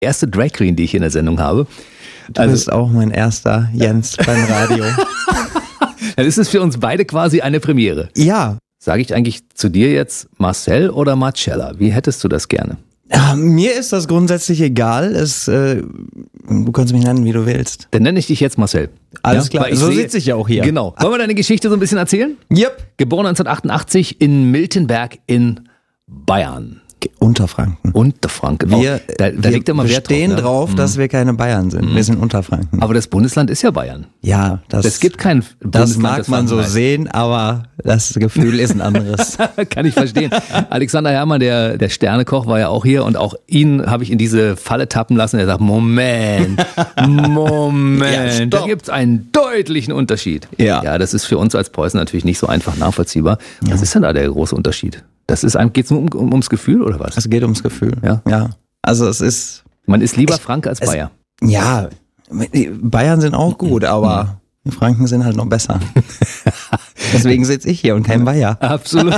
erste Drag Queen, die ich in der Sendung habe. Du bist auch mein erster Jens beim Radio. Dann ist es für uns beide quasi eine Premiere. Ja. Sage ich eigentlich zu dir jetzt Marcel oder Marcella? Wie hättest du das gerne? Ja, mir ist das grundsätzlich egal. Du kannst mich nennen, wie du willst. Dann nenne ich dich jetzt Marcel. Alles klar, so sitze ich ja auch hier. Genau. Wollen wir deine Geschichte so ein bisschen erzählen? Yep. Geboren 1988 in Miltenberg in Bayern. Unterfranken. Unterfranken. Da liegt immer Wert drauf. Wir stehen drauf, dass wir keine Bayern sind. Wir sind Unterfranken. Aber das Bundesland ist ja Bayern. Ja, es gibt kein Bundesland. Das mag man so sehen, aber das Gefühl ist ein anderes. Kann ich verstehen. Alexander Herrmann, der Sternekoch, war ja auch hier und auch ihn habe ich in diese Falle tappen lassen. Er sagt, Moment, ja, da gibt's einen deutlichen Unterschied. Ja, das ist für uns als Preußen natürlich nicht so einfach nachvollziehbar. Was ist denn da der große Unterschied? Geht's nur ums Gefühl oder was? Es geht ums Gefühl. Ja. Also man ist lieber Franke als Bayer. Ja, Bayern sind auch gut, aber die Franken sind halt noch besser. Deswegen sitze ich hier und kein Bayer. Absolut.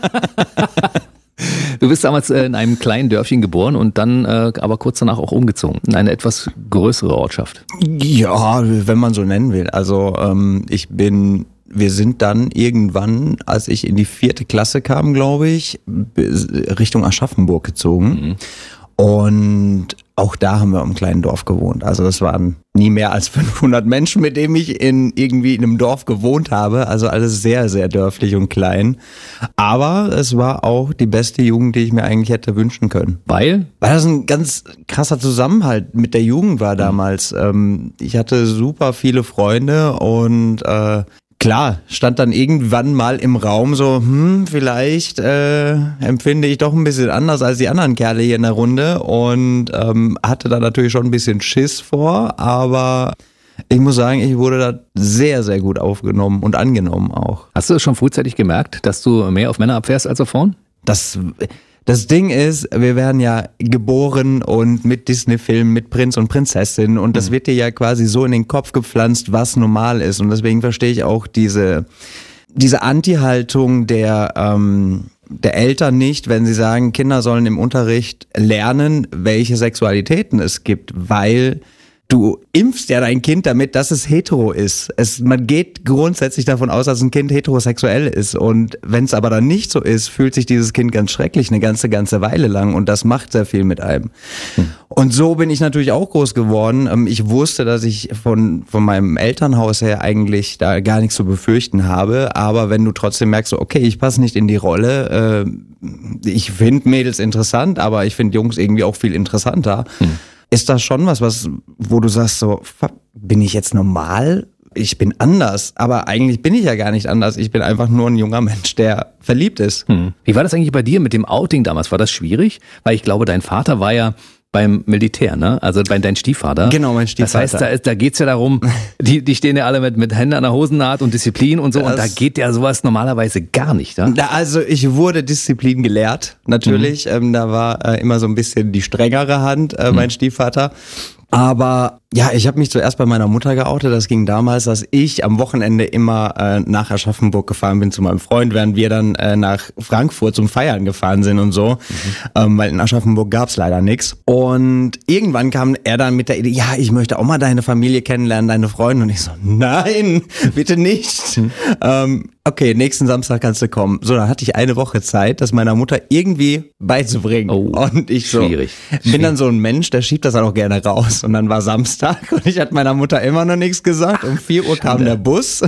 Du bist damals in einem kleinen Dörfchen geboren und dann aber kurz danach auch umgezogen in eine etwas größere Ortschaft. Ja, wenn man so nennen will. Also wir sind dann irgendwann, als ich in die 4. Klasse kam, glaube ich, Richtung Aschaffenburg gezogen. Und auch da haben wir im kleinen Dorf gewohnt. Also das waren nie mehr als 500 Menschen, mit denen ich irgendwie in einem Dorf gewohnt habe. Also alles sehr, sehr dörflich und klein. Aber es war auch die beste Jugend, die ich mir eigentlich hätte wünschen können. Weil das ein ganz krasser Zusammenhalt mit der Jugend war damals. Ich hatte super viele Freunde und klar, stand dann irgendwann mal im Raum so, vielleicht empfinde ich doch ein bisschen anders als die anderen Kerle hier in der Runde und hatte da natürlich schon ein bisschen Schiss vor, aber ich muss sagen, ich wurde da sehr, sehr gut aufgenommen und angenommen auch. Hast du das schon frühzeitig gemerkt, dass du mehr auf Männer abfährst als auf Frauen? Das Ding ist, wir werden ja geboren und mit Disney-Filmen, mit Prinz und Prinzessin und das wird dir ja quasi so in den Kopf gepflanzt, was normal ist und deswegen verstehe ich auch diese Anti-Haltung der Eltern nicht, wenn sie sagen, Kinder sollen im Unterricht lernen, welche Sexualitäten es gibt, weil du impfst ja dein Kind damit, dass es hetero ist. Man geht grundsätzlich davon aus, dass ein Kind heterosexuell ist. Und wenn es aber dann nicht so ist, fühlt sich dieses Kind ganz schrecklich eine ganze Weile lang. Und das macht sehr viel mit einem. Und so bin ich natürlich auch groß geworden. Ich wusste, dass ich von meinem Elternhaus her eigentlich da gar nichts zu befürchten habe. Aber wenn du trotzdem merkst, so, okay, ich passe nicht in die Rolle. Ich finde Mädels interessant, aber ich finde Jungs irgendwie auch viel interessanter. Ist das schon was, wo du sagst so, bin ich jetzt normal? Ich bin anders, aber eigentlich bin ich ja gar nicht anders. Ich bin einfach nur ein junger Mensch, der verliebt ist. Wie war das eigentlich bei dir mit dem Outing damals? War das schwierig? Weil ich glaube, dein Vater war ja beim Militär, ne? Also dein Stiefvater. Genau, mein Stiefvater. Das heißt, da geht's ja darum, die stehen ja alle mit Händen an der Hosennaht und Disziplin und so. Und da geht ja sowas normalerweise gar nicht, ne? Also ich wurde Disziplin gelehrt, natürlich. Da war immer so ein bisschen die strengere Hand, mein Stiefvater. Aber ja, ich habe mich zuerst bei meiner Mutter geoutet. Das ging damals, dass ich am Wochenende immer nach Aschaffenburg gefahren bin zu meinem Freund, während wir dann nach Frankfurt zum Feiern gefahren sind und so. Weil in Aschaffenburg gab's leider nichts. Und irgendwann kam er dann mit der Idee, ja, ich möchte auch mal deine Familie kennenlernen, deine Freunde. Und ich so, nein, bitte nicht. Okay, nächsten Samstag kannst du kommen. So, dann hatte ich eine Woche Zeit, das meiner Mutter irgendwie beizubringen. Und ich so, bin dann so ein Mensch, der schiebt das dann auch gerne raus. Und dann war Samstag und ich hatte meiner Mutter immer noch nichts gesagt. Um 4 Uhr kam der Bus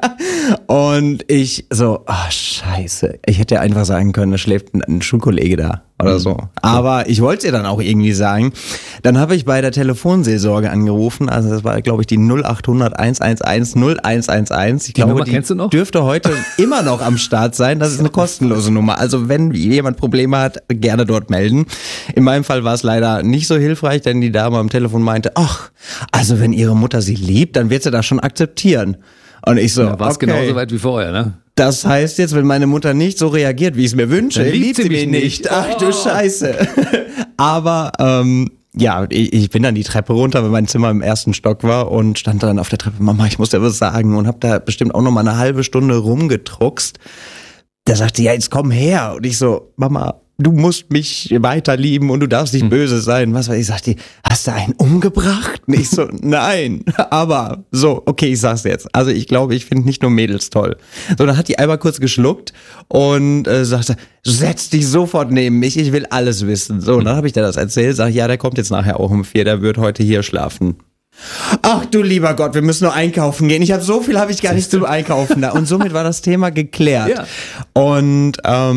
und ich so, scheiße. Ich hätte ja einfach sagen können, da schläft ein Schulkollege da oder so. Aber ich wollte es ihr dann auch irgendwie sagen. Dann habe ich bei der Telefonseelsorge angerufen. Also das war, glaube ich, die 0800 111 0111. Ich glaube, die kennst du noch? Dürfte heute immer noch am Start sein. Das ist eine kostenlose Nummer. Also wenn jemand Probleme hat, gerne dort melden. In meinem Fall war es leider nicht so hilfreich, denn die Dame am Telefon meinte, ach, also wenn ihre Mutter sie liebt, dann wird sie das schon akzeptieren. Und ich so, war es genauso weit wie vorher, ne? Das heißt jetzt, wenn meine Mutter nicht so reagiert, wie ich es mir wünsche, liebt sie mich nicht. Ach du Scheiße. Aber ja, ich bin dann die Treppe runter, weil mein Zimmer im 1. Stock war und stand dann auf der Treppe, Mama, ich muss dir was sagen, und habe da bestimmt auch noch mal eine halbe Stunde rumgedruckst. Da sagte sie, ja, jetzt komm her. Und ich so, Mama, du musst mich weiter lieben und du darfst nicht böse sein. Was weiß ich, sagt die, hast du einen umgebracht? Und ich so, nein, aber so, okay, ich sag's jetzt. Also ich glaube, ich finde nicht nur Mädels toll. So, dann hat die einmal kurz geschluckt und sagte, setz dich sofort neben mich, ich will alles wissen. So, und dann habe ich dir das erzählt, sag, ja, der kommt jetzt nachher auch um 4, der wird heute hier schlafen. Ach du lieber Gott, wir müssen nur einkaufen gehen. So viel habe ich gar nicht zum Einkaufen da. Und somit war das Thema geklärt. Ja. Und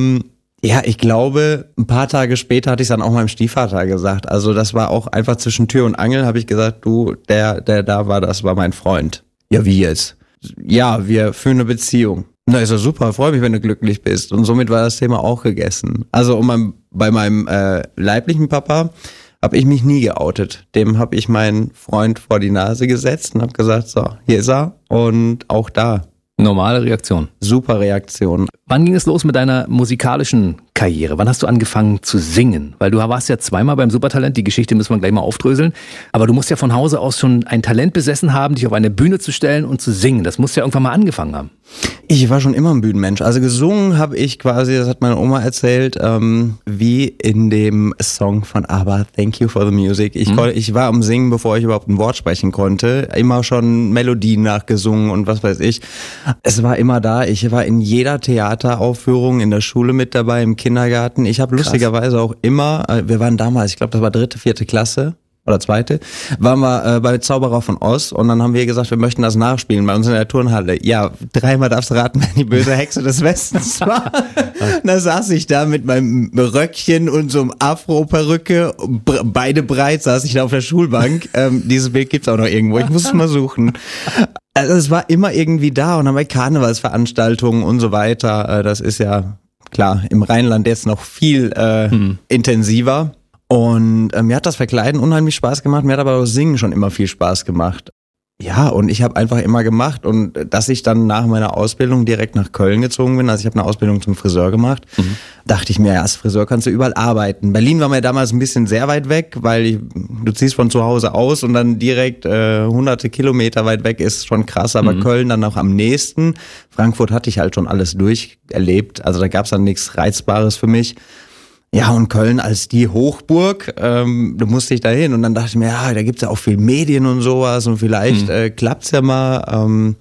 ja, ich glaube, ein paar Tage später hatte ich es dann auch meinem Stiefvater gesagt. Also das war auch einfach zwischen Tür und Angel, habe ich gesagt, du, der da war, das war mein Freund. Ja, wie jetzt? Ja, wir führen eine Beziehung. Na, ist ja super, freue mich, wenn du glücklich bist. Und somit war das Thema auch gegessen. Also bei meinem leiblichen Papa habe ich mich nie geoutet. Dem habe ich meinen Freund vor die Nase gesetzt und habe gesagt, so, hier ist er. Und auch da. Normale Reaktion. Super Reaktion. Wann ging es los mit deiner musikalischen Karriere? Wann hast du angefangen zu singen? Weil du warst ja zweimal beim Supertalent, die Geschichte müssen wir gleich mal aufdröseln. Aber du musst ja von Hause aus schon ein Talent besessen haben, dich auf eine Bühne zu stellen und zu singen. Das musst du ja irgendwann mal angefangen haben. Ich war schon immer ein Bühnenmensch. Also gesungen habe ich quasi, das hat meine Oma erzählt, wie in dem Song von ABBA, Thank You for the Music. Ich war am Singen, bevor ich überhaupt ein Wort sprechen konnte. Immer schon Melodien nachgesungen und was weiß ich. Es war immer da. Ich war in jeder Theateraufführung in der Schule mit dabei, im Kindergarten. Ich habe lustigerweise auch immer, wir waren damals, ich glaube, das war 3., 4. Klasse. Oder 2. waren wir bei Zauberer von Oz und dann haben wir gesagt, wir möchten das nachspielen bei uns in der Turnhalle. Ja, 3-mal darfst du raten, wer die böse Hexe des Westens war. Da saß ich da mit meinem Röckchen und so einem Afro-Perücke, beide breit, saß ich da auf der Schulbank. Dieses Bild gibt's auch noch irgendwo, ich muss es mal suchen. Also es war immer irgendwie da und dann bei Karnevalsveranstaltungen und so weiter. Das ist ja, klar, im Rheinland jetzt noch viel intensiver. Und mir hat das Verkleiden unheimlich Spaß gemacht, mir hat aber das Singen schon immer viel Spaß gemacht. Ja, und ich habe einfach immer gemacht und dass ich dann nach meiner Ausbildung direkt nach Köln gezogen bin, also ich habe eine Ausbildung zum Friseur gemacht, dachte ich mir, ja, als Friseur kannst du überall arbeiten. Berlin war mir damals ein bisschen sehr weit weg, weil du ziehst von zu Hause aus und dann direkt hunderte Kilometer weit weg ist schon krass, aber Köln dann auch am nächsten. Frankfurt hatte ich halt schon alles durcherlebt, also da gab's dann nichts Reizbares für mich. Ja, und Köln als die Hochburg, da musste ich da hin und dann dachte ich mir, ja, da gibt's ja auch viel Medien und sowas und vielleicht klappt's ja mal.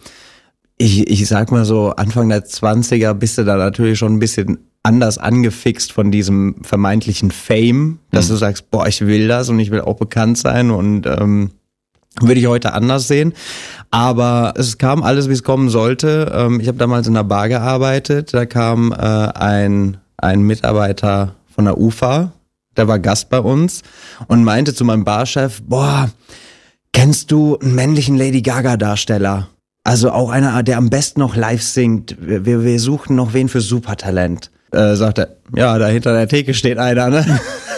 Ich sag mal so, Anfang der 20er bist du da natürlich schon ein bisschen anders angefixt von diesem vermeintlichen Fame, dass du sagst, boah, ich will das und ich will auch bekannt sein und würde ich heute anders sehen. Aber es kam alles, wie es kommen sollte. Ich habe damals in einer Bar gearbeitet, da kam ein Mitarbeiter von der UFA, der war Gast bei uns und meinte zu meinem Barchef, boah, kennst du einen männlichen Lady Gaga Darsteller? Also auch einer, der am besten noch live singt. Wir suchen noch wen für Supertalent. Sagt er, ja, da hinter der Theke steht einer, ne?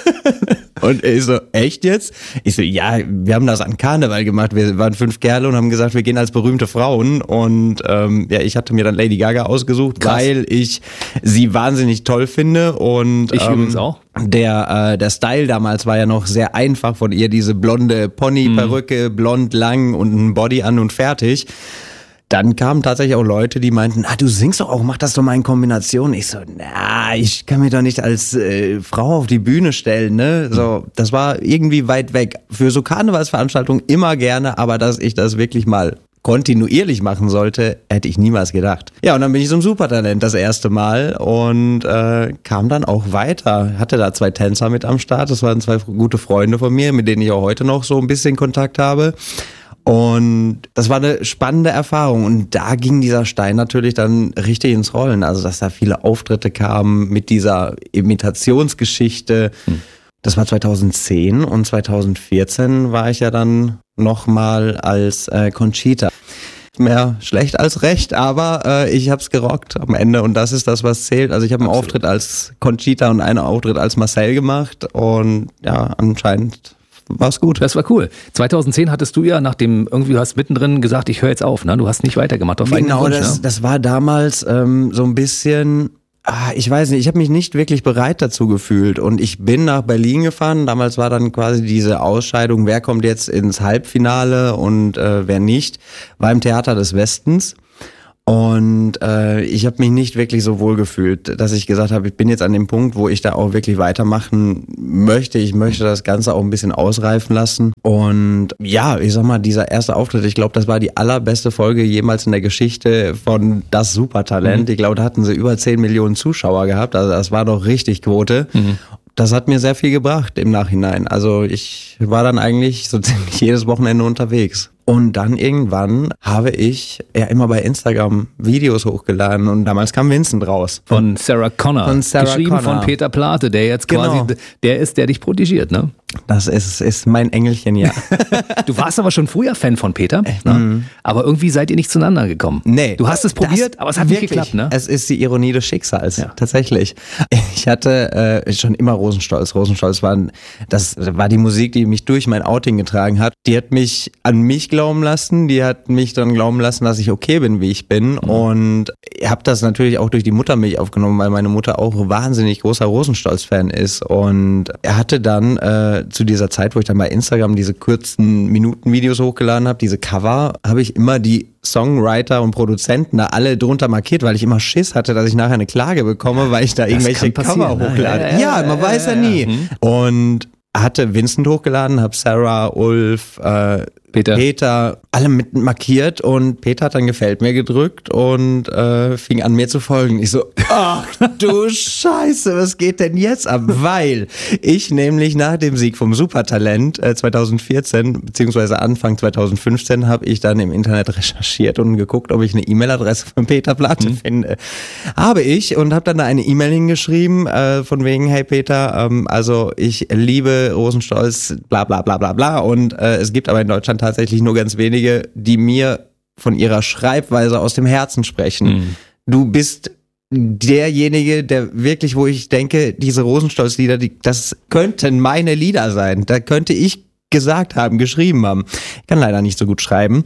Und ich so, echt jetzt? Ich so, ja, wir haben das an Karneval gemacht. Wir waren 5 Kerle und haben gesagt, wir gehen als berühmte Frauen. Und ja, ich hatte mir dann Lady Gaga ausgesucht, krass, weil ich sie wahnsinnig toll finde. Und ich übrigens auch. Der Style damals war ja noch sehr einfach von ihr, diese blonde Pony-Perücke, blond lang und ein Body an und fertig. Dann kamen tatsächlich auch Leute, die meinten, du singst doch auch, mach das doch mal in Kombination. Ich so, ich kann mich doch nicht als Frau auf die Bühne stellen, ne? So, das war irgendwie weit weg. Für so Karnevalsveranstaltungen immer gerne, aber dass ich das wirklich mal kontinuierlich machen sollte, hätte ich niemals gedacht. Ja, und dann bin ich zum Supertalent das erste Mal und kam dann auch weiter. Hatte da 2 Tänzer mit am Start, das waren 2 gute Freunde von mir, mit denen ich auch heute noch so ein bisschen Kontakt habe. Und das war eine spannende Erfahrung und da ging dieser Stein natürlich dann richtig ins Rollen, also dass da viele Auftritte kamen mit dieser Imitationsgeschichte. Das war 2010 und 2014 war ich ja dann nochmal als Conchita. Mehr schlecht als recht, aber ich hab's gerockt am Ende und das ist das, was zählt. Also ich habe einen Auftritt als Conchita und einen Auftritt als Marcel gemacht und ja, anscheinend war's gut. Das war cool. 2010 hattest du ja du hast mittendrin gesagt, ich höre jetzt auf, ne? Du hast nicht weitergemacht auf eigenen Wunsch, ne? Das war damals so ein bisschen, ich weiß nicht, ich habe mich nicht wirklich bereit dazu gefühlt und ich bin nach Berlin gefahren. Damals war dann quasi diese Ausscheidung, wer kommt jetzt ins Halbfinale und wer nicht, war im Theater des Westens. Und ich habe mich nicht wirklich so wohl gefühlt, dass ich gesagt habe, ich bin jetzt an dem Punkt, wo ich da auch wirklich weitermachen möchte. Ich möchte das Ganze auch ein bisschen ausreifen lassen. Und ja, ich sag mal, dieser erste Auftritt, ich glaube, das war die allerbeste Folge jemals in der Geschichte von Das Supertalent. Ich glaube, da hatten sie über 10 Millionen Zuschauer gehabt. Also das war doch richtig Quote. Das hat mir sehr viel gebracht im Nachhinein. Also ich war dann eigentlich so ziemlich jedes Wochenende unterwegs. Und dann irgendwann habe ich ja immer bei Instagram Videos hochgeladen und damals kam Vincent raus. Von Sarah Connor. Geschrieben Connor. von Peter Plate, der jetzt quasi der ist, der dich protegiert, ne? Das ist mein Engelchen, ja. Du warst aber schon früher Fan von Peter, ne? Aber irgendwie seid ihr nicht zueinander gekommen. Nee. Du hast es probiert, aber es hat wirklich nicht geklappt, ne? Es ist die Ironie des Schicksals, tatsächlich. Ich hatte schon immer Rosenstolz. Rosenstolz das war die Musik, die mich durch mein Outing getragen hat. Die hat mich an mich glauben lassen, die hat mich dann glauben lassen, dass ich okay bin, wie ich bin. Und ich habe das natürlich auch durch die Muttermilch aufgenommen, weil meine Mutter auch wahnsinnig großer Rosenstolz-Fan ist. Und er hatte dann zu dieser Zeit, wo ich dann bei Instagram diese kurzen Minuten-Videos hochgeladen habe, diese Cover, habe ich immer die Songwriter und Produzenten da alle drunter markiert, weil ich immer Schiss hatte, dass ich nachher eine Klage bekomme, weil ich da irgendwelche Cover hochlade. Ja, man weiß ja nie. Und hatte Vincent hochgeladen, habe Sarah, Ulf, Peter, alle mit markiert und Peter hat dann Gefällt mir gedrückt und fing an mir zu folgen. Ich so, ach du Scheiße, was geht denn jetzt ab? Weil ich nämlich nach dem Sieg vom Supertalent 2014 beziehungsweise Anfang 2015 habe ich dann im Internet recherchiert und geguckt, ob ich eine E-Mail-Adresse von Peter Plate finde. Habe ich und habe dann da eine E-Mail hingeschrieben von wegen, hey Peter, also ich liebe Rosenstolz, bla bla bla bla bla und es gibt aber in Deutschland tatsächlich nur ganz wenige, die mir von ihrer Schreibweise aus dem Herzen sprechen. Du bist derjenige, der wirklich, wo ich denke, diese Rosenstolz-Lieder, das könnten meine Lieder sein. Da könnte ich gesagt haben, geschrieben haben. Ich kann leider nicht so gut schreiben,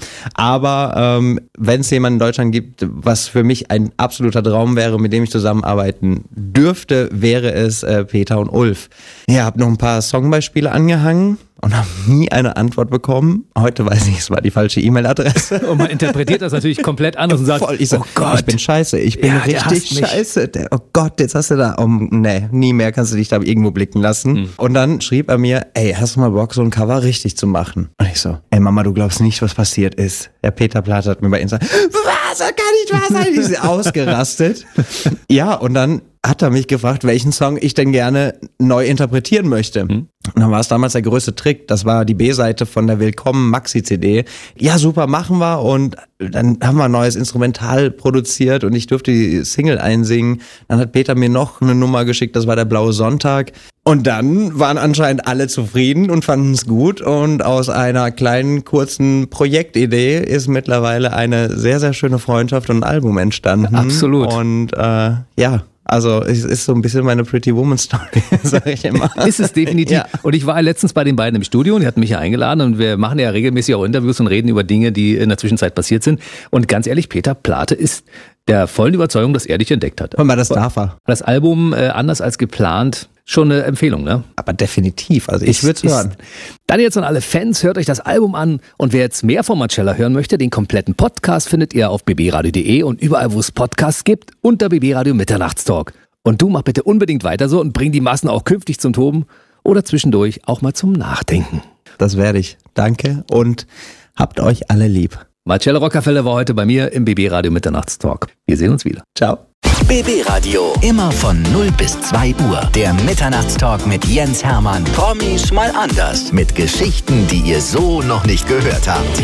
aber wenn es jemanden in Deutschland gibt, was für mich ein absoluter Traum wäre, mit dem ich zusammenarbeiten dürfte, wäre es Peter und Ulf. Ja, habe noch ein paar Songbeispiele angehangen und habe nie eine Antwort bekommen. Heute weiß ich, es war die falsche E-Mail-Adresse. Und man interpretiert das natürlich komplett anders und sagt, oh Gott, ich bin scheiße, ich bin richtig scheiße. Oh Gott, jetzt hast du da, nie mehr kannst du dich da irgendwo blicken lassen. Und dann schrieb er mir, ey, hast du mal Bock, so ein Cover richtig zu machen? Und ich so, ey Mama, du glaubst nicht, was passiert ist. Der Peter Plate hat mir bei Instagram, was, das kann nicht wahr sein, die ist ausgerastet. Ja, und dann hat er mich gefragt, welchen Song ich denn gerne neu interpretieren möchte. Und dann war es damals der größte Trick. Das war die B-Seite von der Willkommen Maxi-CD. Ja, super, machen wir. Und dann haben wir ein neues Instrumental produziert und ich durfte die Single einsingen. Dann hat Peter mir noch eine Nummer geschickt, das war der Blaue Sonntag. Und dann waren anscheinend alle zufrieden und fanden es gut. Und aus einer kleinen, kurzen Projektidee ist mittlerweile eine sehr, sehr schöne Freundschaft und ein Album entstanden. Absolut. Und ja, also es ist so ein bisschen meine Pretty Woman Story, sage ich immer. Ist es definitiv. Ja. Und ich war letztens bei den beiden im Studio und die hatten mich ja eingeladen und wir machen ja regelmäßig auch Interviews und reden über Dinge, die in der Zwischenzeit passiert sind. Und ganz ehrlich, Peter Plate ist der vollen Überzeugung, dass er dich entdeckt hat. Und das darf er. Das Album anders als geplant, schon eine Empfehlung, ne? Aber definitiv, also ich würde es hören. Dann jetzt an alle Fans, hört euch das Album an und wer jetzt mehr von Marcella hören möchte, den kompletten Podcast findet ihr auf bbradio.de und überall, wo es Podcasts gibt, unter BB Radio Mitternachtstalk. Und du mach bitte unbedingt weiter so und bring die Massen auch künftig zum Toben oder zwischendurch auch mal zum Nachdenken. Das werde ich. Danke und habt euch alle lieb. Marcella Rockefeller war heute bei mir im BB Radio Mitternachtstalk. Wir sehen uns wieder. Ciao. BB Radio, immer von 0 bis 2 Uhr. Der Mitternachtstalk mit Jens Hermann. Promis mal anders. Mit Geschichten, die ihr so noch nicht gehört habt.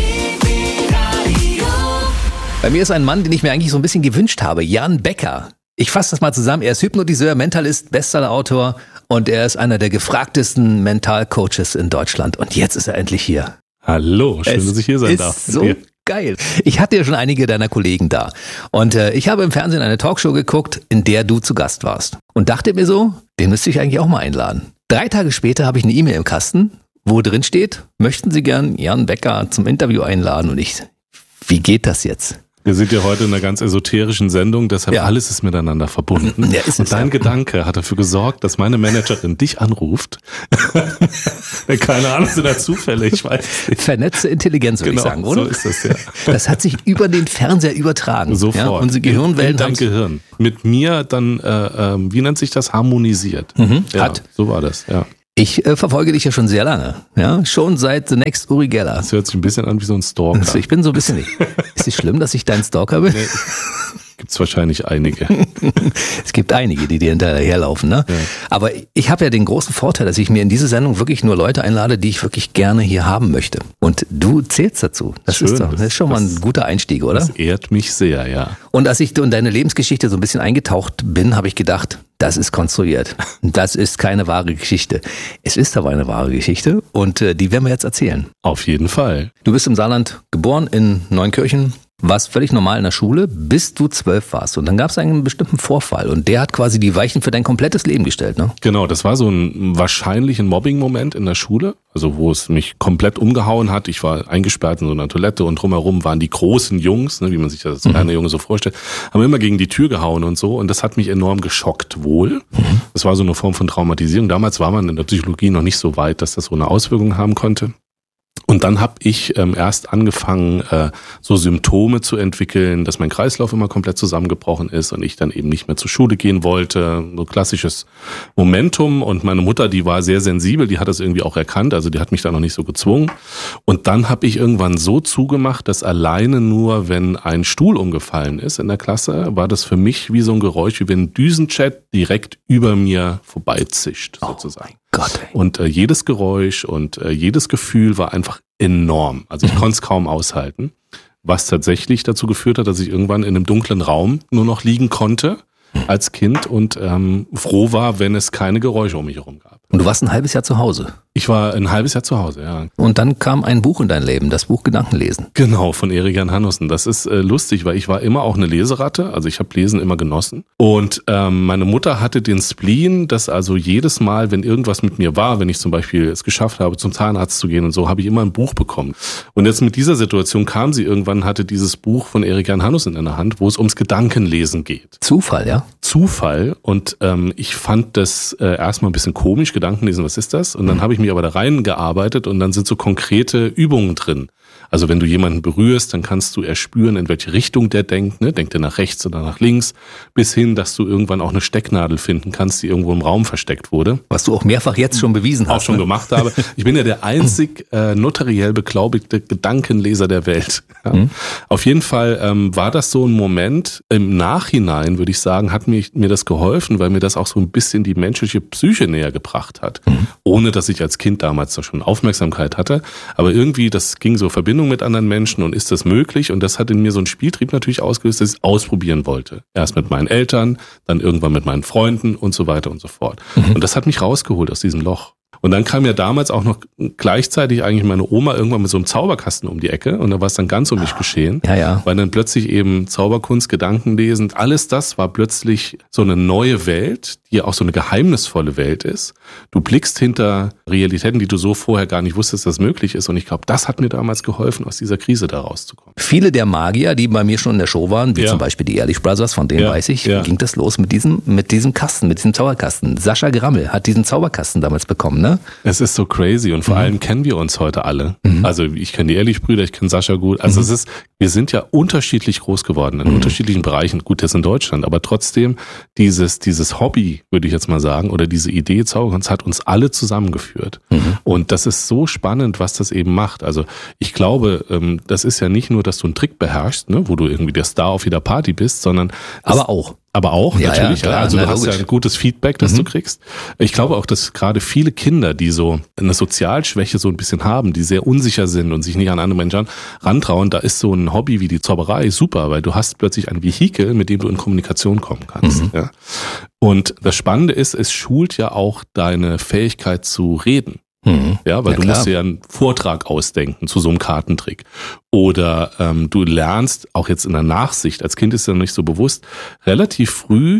Bei mir ist ein Mann, den ich mir eigentlich so ein bisschen gewünscht habe. Jan Becker. Ich fasse das mal zusammen. Er ist Hypnotiseur, Mentalist, Bestsellerautor und er ist einer der gefragtesten Mentalcoaches in Deutschland. Und jetzt ist er endlich hier. Hallo, schön, dass ich hier sein darf. So geil. Ich hatte ja schon einige deiner Kollegen da. Und ich habe im Fernsehen eine Talkshow geguckt, in der du zu Gast warst. Und dachte mir so, den müsste ich eigentlich auch mal einladen. 3 Tage später habe ich eine E-Mail im Kasten, wo drin steht, möchten Sie gern Jan Becker zum Interview einladen? Und ich, wie geht das jetzt? Wir sind ja heute in einer ganz esoterischen Sendung, deshalb alles ist miteinander verbunden. Ja, und dein Gedanke hat dafür gesorgt, dass meine Managerin dich anruft. Keine Ahnung, sind da Zufälle, ich weiß nicht. Vernetzte Intelligenz, würde ich sagen, oder? So ist das, ja. Das hat sich über den Fernseher übertragen. Sofort. Ja? Unsere Gehirnwellen in dein Gehirn. Mit mir dann, wie nennt sich das, harmonisiert. Hat. So war das, ja. Ich verfolge dich ja schon sehr lange, ja, schon seit The Next Uri Geller. Das hört sich ein bisschen an wie so ein Stalker. Also ich bin so ein bisschen nicht. Ist es schlimm, dass ich dein Stalker bin? Nee. Gibt's wahrscheinlich einige. Es gibt einige, die dir hinterherlaufen, ne? Ja. Aber ich habe ja den großen Vorteil, dass ich mir in diese Sendung wirklich nur Leute einlade, die ich wirklich gerne hier haben möchte. Und du zählst dazu. Das Schön, das ist schon mal ein guter Einstieg, oder? Das ehrt mich sehr, ja. Und als ich in deine Lebensgeschichte so ein bisschen eingetaucht bin, habe ich gedacht, das ist konstruiert. Das ist keine wahre Geschichte. Es ist aber eine wahre Geschichte und die werden wir jetzt erzählen. Auf jeden Fall. Du bist im Saarland geboren, in Neunkirchen, warst völlig normal in der Schule, bis du 12 warst. Und dann gab es einen bestimmten Vorfall und der hat quasi die Weichen für dein komplettes Leben gestellt, ne? Genau, das war so ein wahrscheinlich ein Mobbing-Moment in der Schule, also wo es mich komplett umgehauen hat. Ich war eingesperrt in so einer Toilette und drumherum waren die großen Jungs, ne, wie man sich das als kleiner Junge so vorstellt, haben immer gegen die Tür gehauen und so und das hat mich enorm geschockt wohl. Das war so eine Form von Traumatisierung. Damals war man in der Psychologie noch nicht so weit, dass das so eine Auswirkung haben konnte. Und dann habe ich erst angefangen, so Symptome zu entwickeln, dass mein Kreislauf immer komplett zusammengebrochen ist und ich dann eben nicht mehr zur Schule gehen wollte. So klassisches Momentum. Und meine Mutter, die war sehr sensibel, die hat das irgendwie auch erkannt, also die hat mich da noch nicht so gezwungen. Und dann habe ich irgendwann so zugemacht, dass alleine nur, wenn ein Stuhl umgefallen ist in der Klasse, war das für mich wie so ein Geräusch, wie wenn ein Düsenjet direkt über mir vorbeizischt, sozusagen. Gott. Und jedes Geräusch und jedes Gefühl war einfach enorm. Also ich konnte es kaum aushalten, was tatsächlich dazu geführt hat, dass ich irgendwann in einem dunklen Raum nur noch liegen konnte als Kind und froh war, wenn es keine Geräusche um mich herum gab. Und du warst ein halbes Jahr zu Hause. Ich war ein halbes Jahr zu Hause, ja. Und dann kam ein Buch in dein Leben, das Buch Gedankenlesen. Genau, von Erik-Jan Hannussen. Das ist lustig, weil ich war immer auch eine Leseratte, also ich habe Lesen immer genossen. Und meine Mutter hatte den Spleen, dass also jedes Mal, wenn irgendwas mit mir war, wenn ich zum Beispiel es geschafft habe, zum Zahnarzt zu gehen und so, habe ich immer ein Buch bekommen. Und jetzt mit dieser Situation kam sie irgendwann, hatte dieses Buch von Erik-Jan Hannussen in der Hand, wo es ums Gedankenlesen geht. Zufall, ja? Zufall. Und ich fand das erstmal ein bisschen komisch, Gedankenlesen, was ist das? Und dann habe ich mich aber da reingearbeitet und dann sind so konkrete Übungen drin. Also wenn du jemanden berührst, dann kannst du erspüren, in welche Richtung der denkt. Ne? Denkt er nach rechts oder nach links? Bis hin, dass du irgendwann auch eine Stecknadel finden kannst, die irgendwo im Raum versteckt wurde. Was du auch mehrfach jetzt schon bewiesen hast. Auch schon gemacht habe. Ich bin ja der einzig notariell beglaubigte Gedankenleser der Welt. Ja. Auf jeden Fall war das so ein Moment. Im Nachhinein, würde ich sagen, hat mir das geholfen, weil mir das auch so ein bisschen die menschliche Psyche näher gebracht hat. Ohne, dass ich als Kind damals da schon Aufmerksamkeit hatte. Aber irgendwie, das ging so Verbindung mit anderen Menschen und ist das möglich? Und das hat in mir so einen Spieltrieb natürlich ausgelöst, dass ich es ausprobieren wollte. Erst mit meinen Eltern, dann irgendwann mit meinen Freunden und so weiter und so fort. Und das hat mich rausgeholt aus diesem Loch. Und dann kam ja damals auch noch gleichzeitig eigentlich meine Oma irgendwann mit so einem Zauberkasten um die Ecke und da war es dann ganz um mich geschehen. Ja, ja. Weil dann plötzlich eben Zauberkunst, Gedankenlesen, alles das war plötzlich so eine neue Welt, die auch so eine geheimnisvolle Welt ist. Du blickst hinter Realitäten, die du so vorher gar nicht wusstest, dass möglich ist. Und ich glaube, das hat mir damals geholfen, aus dieser Krise da rauszukommen. Viele der Magier, die bei mir schon in der Show waren, wie zum Beispiel die Ehrlich Brothers, von denen weiß ich, ging das los mit diesem Kasten, mit diesem Zauberkasten. Sascha Grammel hat diesen Zauberkasten damals bekommen, ne? Es ist so crazy und vor allem kennen wir uns heute alle. Also ich kenne die Ehrlich-Brüder, ich kenne Sascha gut. Also wir sind ja unterschiedlich groß geworden in unterschiedlichen Bereichen. Gut, jetzt in Deutschland, aber trotzdem dieses Hobby, würde ich jetzt mal sagen, oder diese Idee Zauberkunst hat uns alle zusammengeführt. Und das ist so spannend, was das eben macht. Also ich glaube, das ist ja nicht nur, dass du einen Trick beherrschst, ne, wo du irgendwie der Star auf jeder Party bist, sondern Aber auch, ja, natürlich. Ja, klar, also du hast logisch. ja ein gutes Feedback, das du kriegst. Ich glaube auch, dass gerade viele Kinder, die so eine Sozialschwäche so ein bisschen haben, die sehr unsicher sind und sich nicht an andere Menschen rantrauen, da ist so ein Hobby wie die Zauberei super, weil du hast plötzlich ein Vehikel, mit dem du in Kommunikation kommen kannst. Ja. Und das Spannende ist, es schult ja auch deine Fähigkeit zu reden. Ja, weil du musst dir ja einen Vortrag ausdenken zu so einem Kartentrick. Oder du lernst, auch jetzt in der Nachsicht, als Kind ist ja noch nicht so bewusst, relativ früh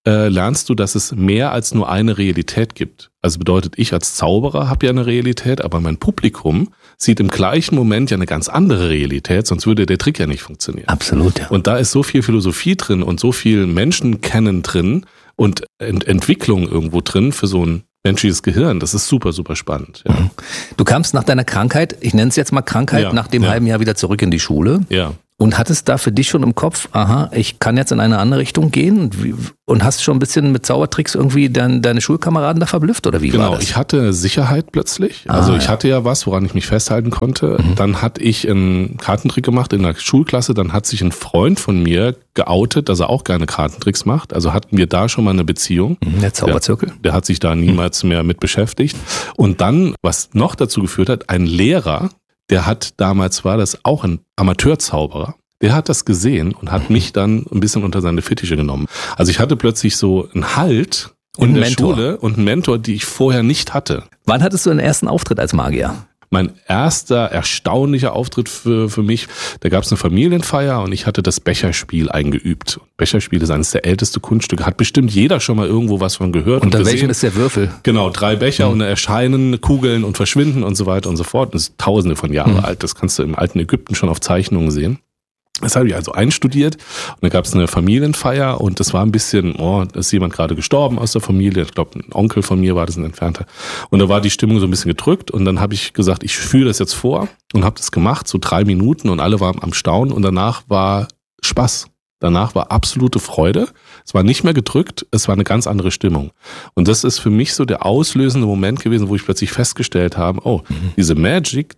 lernst du, dass es mehr als nur eine Realität gibt. Also bedeutet, ich als Zauberer habe ja eine Realität, aber mein Publikum sieht im gleichen Moment ja eine ganz andere Realität, sonst würde der Trick ja nicht funktionieren. Absolut, ja. Und da ist so viel Philosophie drin und so viel Menschenkennen drin und Entwicklung irgendwo drin für so ein menschliches Gehirn. Das ist super, super spannend. Ja. Du kamst nach deiner Krankheit, ich nenne es jetzt mal Krankheit, nach dem halben Jahr wieder zurück in die Schule. Ja. Und hattest da für dich schon im Kopf, ich kann jetzt in eine andere Richtung gehen und hast schon ein bisschen mit Zaubertricks irgendwie deine Schulkameraden da verblüfft oder wie war das? Genau, ich hatte Sicherheit plötzlich. Also ich hatte ja was, woran ich mich festhalten konnte. Dann hatte ich einen Kartentrick gemacht in der Schulklasse. Dann hat sich ein Freund von mir geoutet, dass er auch gerne Kartentricks macht. Also hatten wir da schon mal eine Beziehung. Der Zauberzirkel. Der hat sich da niemals mehr mit beschäftigt. Und dann, was noch dazu geführt hat, ein Lehrer, der hat damals, war das auch ein Amateurzauberer, der hat das gesehen und hat mich dann ein bisschen unter seine Fittiche genommen. Also ich hatte plötzlich so einen Halt in der Schule und einen Mentor, die ich vorher nicht hatte. Wann hattest du deinen ersten Auftritt als Magier? Mein erster erstaunlicher Auftritt für mich, da gab es eine Familienfeier und ich hatte das Becherspiel eingeübt. Becherspiel ist eines der ältesten Kunststücke, hat bestimmt jeder schon mal irgendwo was von gehört. Unter welchem ist der Würfel? Genau, 3 Becher und erscheinen Kugeln und verschwinden und so weiter und so fort. Das ist tausende von Jahren alt, das kannst du im alten Ägypten schon auf Zeichnungen sehen. Das habe ich also einstudiert und da gab es eine Familienfeier und das war ein bisschen, da ist jemand gerade gestorben aus der Familie, ich glaube ein Onkel von mir war das, ein Entfernter, und da war die Stimmung so ein bisschen gedrückt und dann habe ich gesagt, ich führe das jetzt vor und habe das gemacht, so 3 Minuten und alle waren am Staunen und danach war Spaß. Danach war absolute Freude. Es war nicht mehr gedrückt, es war eine ganz andere Stimmung. Und das ist für mich so der auslösende Moment gewesen, wo ich plötzlich festgestellt habe, diese Magic,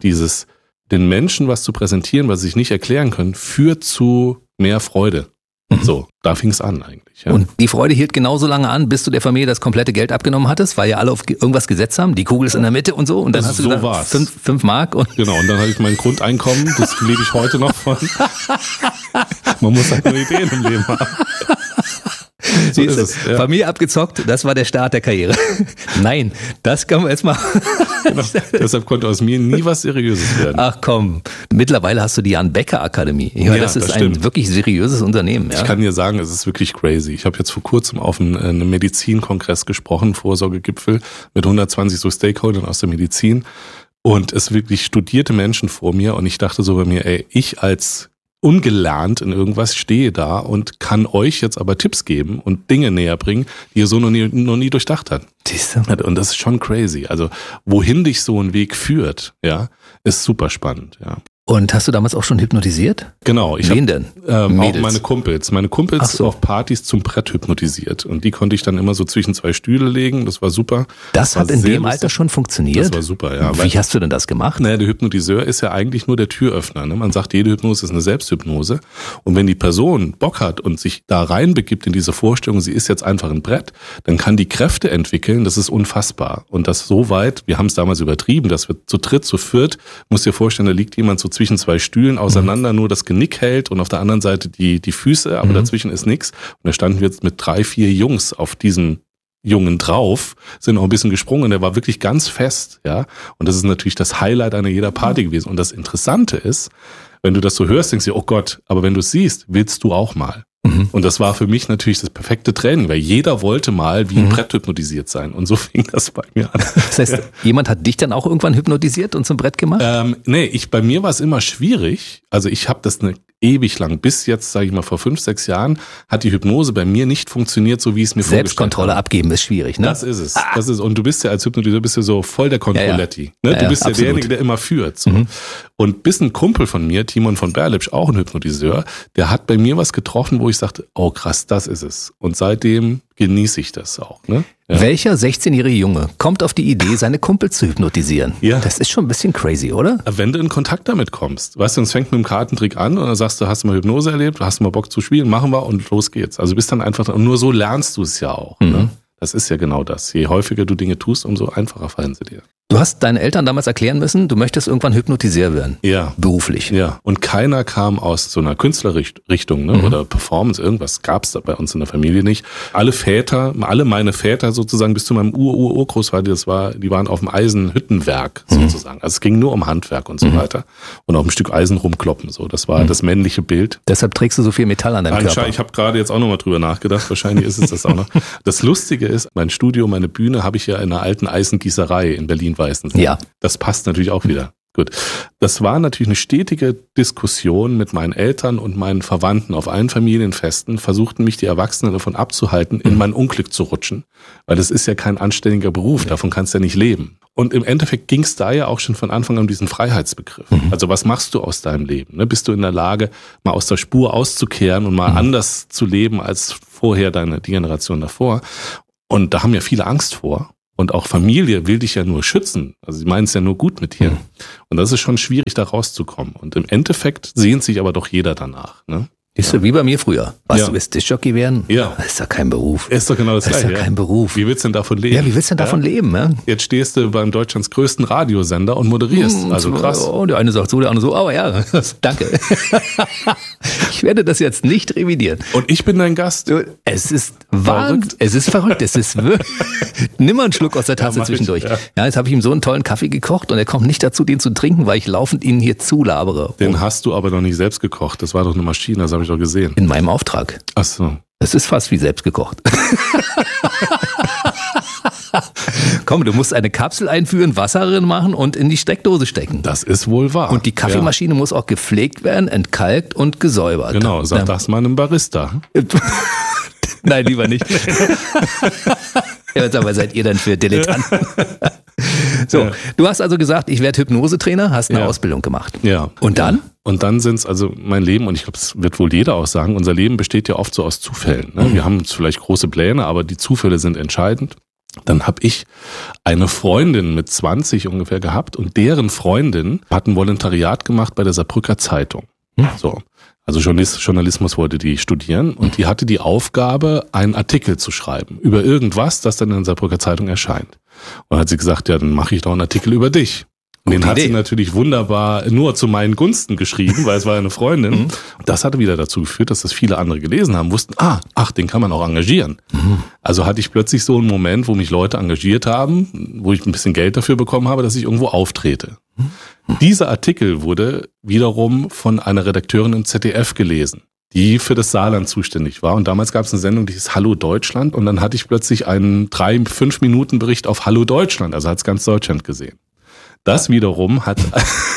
den Menschen was zu präsentieren, was sie sich nicht erklären können, führt zu mehr Freude. So, da fing es an eigentlich. Ja. Und die Freude hielt genauso lange an, bis du der Familie das komplette Geld abgenommen hattest, weil ja alle auf irgendwas gesetzt haben, die Kugel ist in der Mitte und so. Und dann hast du gesagt, 5 Mark. Und genau, und dann hatte ich mein Grundeinkommen, das lebe ich heute noch von. Man muss halt nur Ideen im Leben haben. So ist es. Ja. Familie abgezockt, das war der Start der Karriere. Nein, das kann man jetzt mal. Genau. Deshalb konnte aus mir nie was Seriöses werden. Ach komm, mittlerweile hast du die Jan Becker Akademie. Das ist ein wirklich seriöses Unternehmen. Ja? Ich kann dir sagen, es ist wirklich crazy. Ich habe jetzt vor kurzem auf einem Medizinkongress gesprochen, Vorsorgegipfel mit 120 so Stakeholdern aus der Medizin und es wirklich studierte Menschen vor mir und ich dachte so bei mir, ich als ungelernt in irgendwas stehe da und kann euch jetzt aber Tipps geben und Dinge näher bringen, die ihr so noch nie durchdacht habt. Und das ist schon crazy. Also wohin dich so ein Weg führt, ja, ist super spannend, ja. Und hast du damals auch schon hypnotisiert? Genau. Wen denn? Auch meine Kumpels. Meine Kumpels auf Partys zum Brett hypnotisiert. Und die konnte ich dann immer so zwischen 2 Stühle legen. Das war super. Das hat in dem Alter schon funktioniert? Das war super, ja. Wie hast du denn das gemacht? Naja, der Hypnotiseur ist ja eigentlich nur der Türöffner. Ne? Man sagt, jede Hypnose ist eine Selbsthypnose. Und wenn die Person Bock hat und sich da reinbegibt in diese Vorstellung, sie ist jetzt einfach ein Brett, dann kann die Kräfte entwickeln. Das ist unfassbar. Und das so weit, wir haben es damals übertrieben, dass wir zu dritt, zu viert, musst dir vorstellen, da liegt jemand so zwischen 2 Stühlen auseinander, nur das Genick hält und auf der anderen Seite die Füße, aber dazwischen ist nichts. Und da standen wir jetzt mit 3, 4 Jungs auf diesem Jungen drauf, sind auch ein bisschen gesprungen und der war wirklich ganz fest, ja. Und das ist natürlich das Highlight einer jeder Party gewesen. Und das Interessante ist, wenn du das so hörst, denkst du, oh Gott, aber wenn du es siehst, willst du auch mal. Und das war für mich natürlich das perfekte Training, weil jeder wollte mal wie ein Brett hypnotisiert sein. Und so fing das bei mir an. Das heißt, jemand hat dich dann auch irgendwann hypnotisiert und zum Brett gemacht? Bei mir war es immer schwierig. Also ich habe das ewig lang, bis jetzt, sage ich mal, vor 5, 6 Jahren, hat die Hypnose bei mir nicht funktioniert, so wie es mir vorgestellt habe. Selbstkontrolle abgeben ist schwierig, ne? Das ist es. Das ist, und du bist ja als Hypnotiseur so voll der Controletti. Ja. Ne? Du bist ja absolut. derjenige, der immer führt. So. Und bis ein Kumpel von mir, Timon von Berlipsch, auch ein Hypnotiseur, der hat bei mir was getroffen, wo ich sagte, oh krass, das ist es. Und seitdem genieße ich das auch. Ne? Ja. Welcher 16-jährige Junge kommt auf die Idee, seine Kumpels zu hypnotisieren? Ja. Das ist schon ein bisschen crazy, oder? Wenn du in Kontakt damit kommst. Weißt du, es fängt mit dem Kartentrick an und dann sagst du, hast du mal Hypnose erlebt, hast du mal Bock zu spielen, machen wir und los geht's. Also bist dann einfach, und nur so lernst du es ja auch. Ne? Das ist ja genau das. Je häufiger du Dinge tust, umso einfacher fallen sie dir. Du hast deinen Eltern damals erklären müssen, du möchtest irgendwann Hypnotiseur werden. Ja. Beruflich. Ja. Und keiner kam aus so einer Künstlerrichtung, ne? Oder Performance, irgendwas gab's da bei uns in der Familie nicht. Alle meine Väter sozusagen bis zu meinem Urgroßvater, die waren auf dem Eisenhüttenwerk sozusagen. Also es ging nur um Handwerk und so weiter. Und auf ein Stück Eisen rumkloppen. So, das war das männliche Bild. Deshalb trägst du so viel Metall an deinem Körper. Ich habe gerade jetzt auch nochmal drüber nachgedacht. Wahrscheinlich ist es das auch noch. Das Lustige ist, mein Studio, meine Bühne habe ich ja in einer alten Eisengießerei in Berlin-Weißensee. Ja. Das passt natürlich auch wieder. Gut. Das war natürlich eine stetige Diskussion mit meinen Eltern und meinen Verwandten auf allen Familienfesten, versuchten mich die Erwachsenen davon abzuhalten, in mein Unglück zu rutschen. Weil das ist ja kein anständiger Beruf, davon kannst du ja nicht leben. Und im Endeffekt ging es da ja auch schon von Anfang an um diesen Freiheitsbegriff. Also was machst du aus deinem Leben? Ne? Bist du in der Lage, mal aus der Spur auszukehren und mal anders zu leben als vorher die Generation davor? Und da haben ja viele Angst vor. Und auch Familie will dich ja nur schützen. Also sie meinen es ja nur gut mit dir. Und das ist schon schwierig, da rauszukommen. Und im Endeffekt sehnt sich aber doch jeder danach. Ne? Ist so wie bei mir früher. Du willst Diskjockey werden? Ja. Das ist doch kein Beruf. Ist doch genau das Gleiche. Das ist doch kein Beruf. Wie willst du denn davon leben? Ja, wie willst du denn davon leben? Ja? Jetzt stehst du beim Deutschlands größten Radiosender und moderierst. Also krass. Oh, der eine sagt so, der andere so. Aber ja, danke. Ich werde das jetzt nicht revidieren. Und ich bin dein Gast. Es ist verrückt. Es ist verrückt. Es ist nimm mal einen Schluck aus der Tasse zwischendurch. Ja, jetzt habe ich ihm so einen tollen Kaffee gekocht und er kommt nicht dazu, den zu trinken, weil ich laufend ihn hier zulabere. Den hast du aber noch nicht selbst gekocht. Das war doch eine Maschine, das habe ich doch gesehen. In meinem Auftrag. Ach so. Es ist fast wie selbst gekocht. Komm, du musst eine Kapsel einführen, Wasser drin machen und in die Steckdose stecken. Das ist wohl wahr. Und die Kaffeemaschine muss auch gepflegt werden, entkalkt und gesäubert. Genau, sag das mal einem Barista. Nein, lieber nicht. Ja, aber seid ihr denn für Dilettanten? So, du hast also gesagt, ich werde Hypnosetrainer, hast eine Ausbildung gemacht. Ja. Und dann? Und dann sind's also mein Leben, und ich glaube, das wird wohl jeder auch sagen, unser Leben besteht ja oft so aus Zufällen. Ne? Wir haben vielleicht große Pläne, aber die Zufälle sind entscheidend. Dann habe ich eine Freundin mit 20 ungefähr gehabt und deren Freundin hat ein Volontariat gemacht bei der Saarbrücker Zeitung. So. Also Journalismus wollte die studieren und die hatte die Aufgabe, einen Artikel zu schreiben über irgendwas, das dann in der Saarbrücker Zeitung erscheint. Und dann hat sie gesagt, ja, dann mache ich doch einen Artikel über dich. Und den hat sie natürlich wunderbar nur zu meinen Gunsten geschrieben, weil es war eine Freundin. Das hatte wieder dazu geführt, dass das viele andere gelesen haben, wussten, den kann man auch engagieren. Also hatte ich plötzlich so einen Moment, wo mich Leute engagiert haben, wo ich ein bisschen Geld dafür bekommen habe, dass ich irgendwo auftrete. Dieser Artikel wurde wiederum von einer Redakteurin im ZDF gelesen, die für das Saarland zuständig war. Und damals gab es eine Sendung, die hieß Hallo Deutschland. Und dann hatte ich plötzlich einen 3-5 Minuten Bericht auf Hallo Deutschland. Also hat es ganz Deutschland gesehen. Das wiederum hat,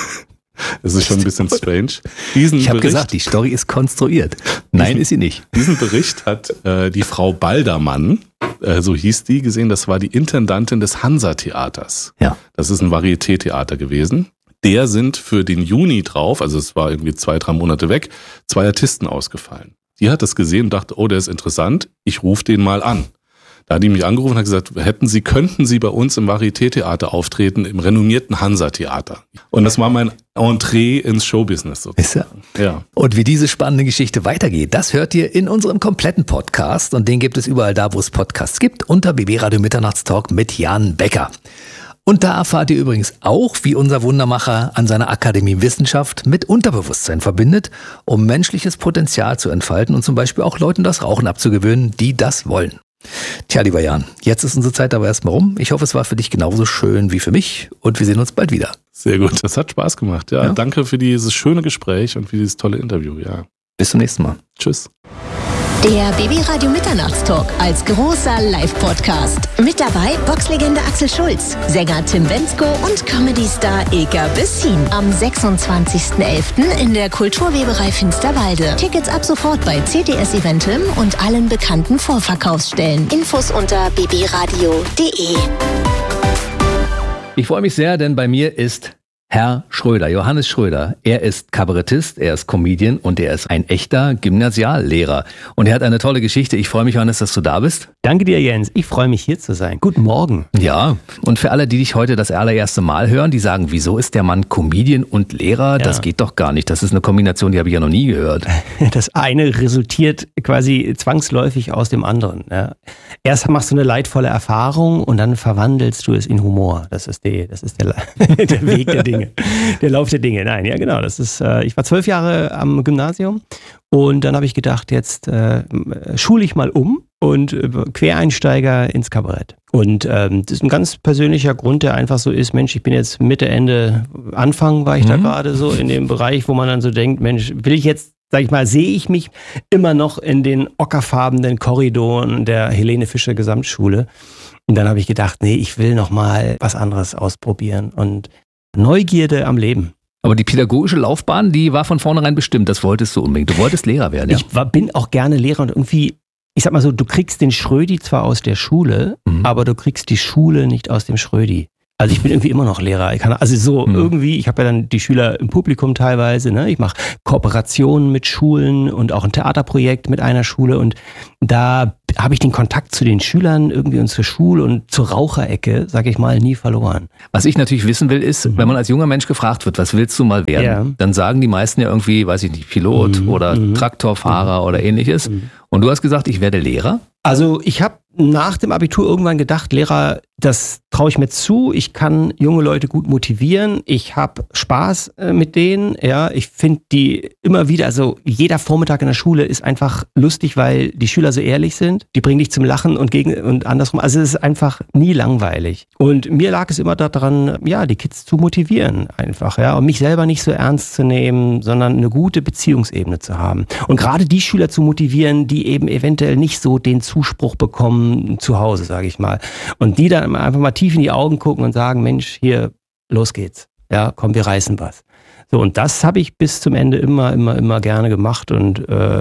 das ist schon ein bisschen strange. Ich habe gesagt, die Story ist konstruiert. Nein, ist sie nicht. Diesen Bericht hat die Frau Baldermann, so hieß die, gesehen. Das war die Intendantin des Hansa-Theaters. Ja. Das ist ein Varieté-Theater gewesen. Der sind für den Juni drauf, also es war irgendwie 2-3 Monate weg, 2 Artisten ausgefallen. Die hat das gesehen und dachte, oh, der ist interessant, ich rufe den mal an. Da hat die mich angerufen und hat gesagt, könnten Sie bei uns im Varieté-Theater auftreten, im renommierten Hansa-Theater. Und das war mein Entree ins Showbusiness sozusagen. Ja. Und wie diese spannende Geschichte weitergeht, das hört ihr in unserem kompletten Podcast. Und den gibt es überall da, wo es Podcasts gibt, unter BB Radio Mitternachtstalk mit Jan Becker. Und da erfahrt ihr übrigens auch, wie unser Wundermacher an seiner Akademie Wissenschaft mit Unterbewusstsein verbindet, um menschliches Potenzial zu entfalten und zum Beispiel auch Leuten das Rauchen abzugewöhnen, die das wollen. Tja, lieber Jan, jetzt ist unsere Zeit aber erstmal rum. Ich hoffe, es war für dich genauso schön wie für mich und wir sehen uns bald wieder. Sehr gut, das hat Spaß gemacht. Ja, danke für dieses schöne Gespräch und für dieses tolle Interview. Ja. Bis zum nächsten Mal. Tschüss. Der BB Radio Mitternachtstalk als großer Live-Podcast. Mit dabei Boxlegende Axel Schulz, Sänger Tim Bendzko und Comedy-Star Ilka Bessin. Am 26.11. in der Kulturweberei Finsterwalde. Tickets ab sofort bei CTS Eventim und allen bekannten Vorverkaufsstellen. Infos unter bbradio.de. Ich freue mich sehr, denn bei mir ist Herr Schröder, Johannes Schröder, er ist Kabarettist, er ist Comedian und er ist ein echter Gymnasiallehrer. Und er hat eine tolle Geschichte. Ich freue mich, Johannes, dass du da bist. Danke dir, Jens. Ich freue mich, hier zu sein. Guten Morgen. Ja, und für alle, die dich heute das allererste Mal hören, die sagen, wieso ist der Mann Comedian und Lehrer? Ja. Das geht doch gar nicht. Das ist eine Kombination, die habe ich ja noch nie gehört. Das eine resultiert quasi zwangsläufig aus dem anderen. Ja. Erst machst du eine leidvolle Erfahrung und dann verwandelst du es in Humor. Das ist der Weg der Dinge. Der Lauf der Dinge. Nein, ja genau. Das ist. Ich war 12 Jahre am Gymnasium und dann habe ich gedacht, jetzt schule ich mal um und Quereinsteiger ins Kabarett. Und das ist ein ganz persönlicher Grund, der einfach so ist, Mensch, ich bin jetzt Mitte, Ende, Anfang war ich da gerade so in dem Bereich, wo man dann so denkt, Mensch, will ich jetzt, sag ich mal, sehe ich mich immer noch in den ockerfarbenen Korridoren der Helene Fischer Gesamtschule. Und dann habe ich gedacht, nee, ich will noch mal was anderes ausprobieren und Neugierde am Leben. Aber die pädagogische Laufbahn, die war von vornherein bestimmt. Das wolltest du unbedingt. Du wolltest Lehrer werden, ja? Ich bin auch gerne Lehrer und irgendwie, ich sag mal so, du kriegst den Schrödi zwar aus der Schule, aber du kriegst die Schule nicht aus dem Schrödi. Also ich bin irgendwie immer noch Lehrer. Ich habe ja dann die Schüler im Publikum teilweise, ne? Ich mache Kooperationen mit Schulen und auch ein Theaterprojekt mit einer Schule und da habe ich den Kontakt zu den Schülern irgendwie und zur Schule und zur Raucherecke, sag ich mal, nie verloren. Was ich natürlich wissen will, ist, wenn man als junger Mensch gefragt wird, was willst du mal werden? Dann sagen die meisten ja irgendwie, weiß ich nicht, Pilot oder Traktorfahrer oder ähnliches. Und du hast gesagt, ich werde Lehrer? Also ich habe nach dem Abitur irgendwann gedacht, Lehrer, das traue ich mir zu, ich kann junge Leute gut motivieren, ich habe Spaß mit denen, ja, ich finde die immer wieder, also jeder Vormittag in der Schule ist einfach lustig, weil die Schüler so ehrlich sind, die bringen dich zum Lachen und andersrum, also es ist einfach nie langweilig. Und mir lag es immer daran, ja, die Kids zu motivieren einfach, ja, und mich selber nicht so ernst zu nehmen, sondern eine gute Beziehungsebene zu haben. Und gerade die Schüler zu motivieren, die eben eventuell nicht so den Zuspruch bekommen zu Hause, sage ich mal. Und die dann einfach mal tief in die Augen gucken und sagen, Mensch, hier, los geht's. Ja, komm, wir reißen was. So, und das habe ich bis zum Ende immer gerne gemacht. Und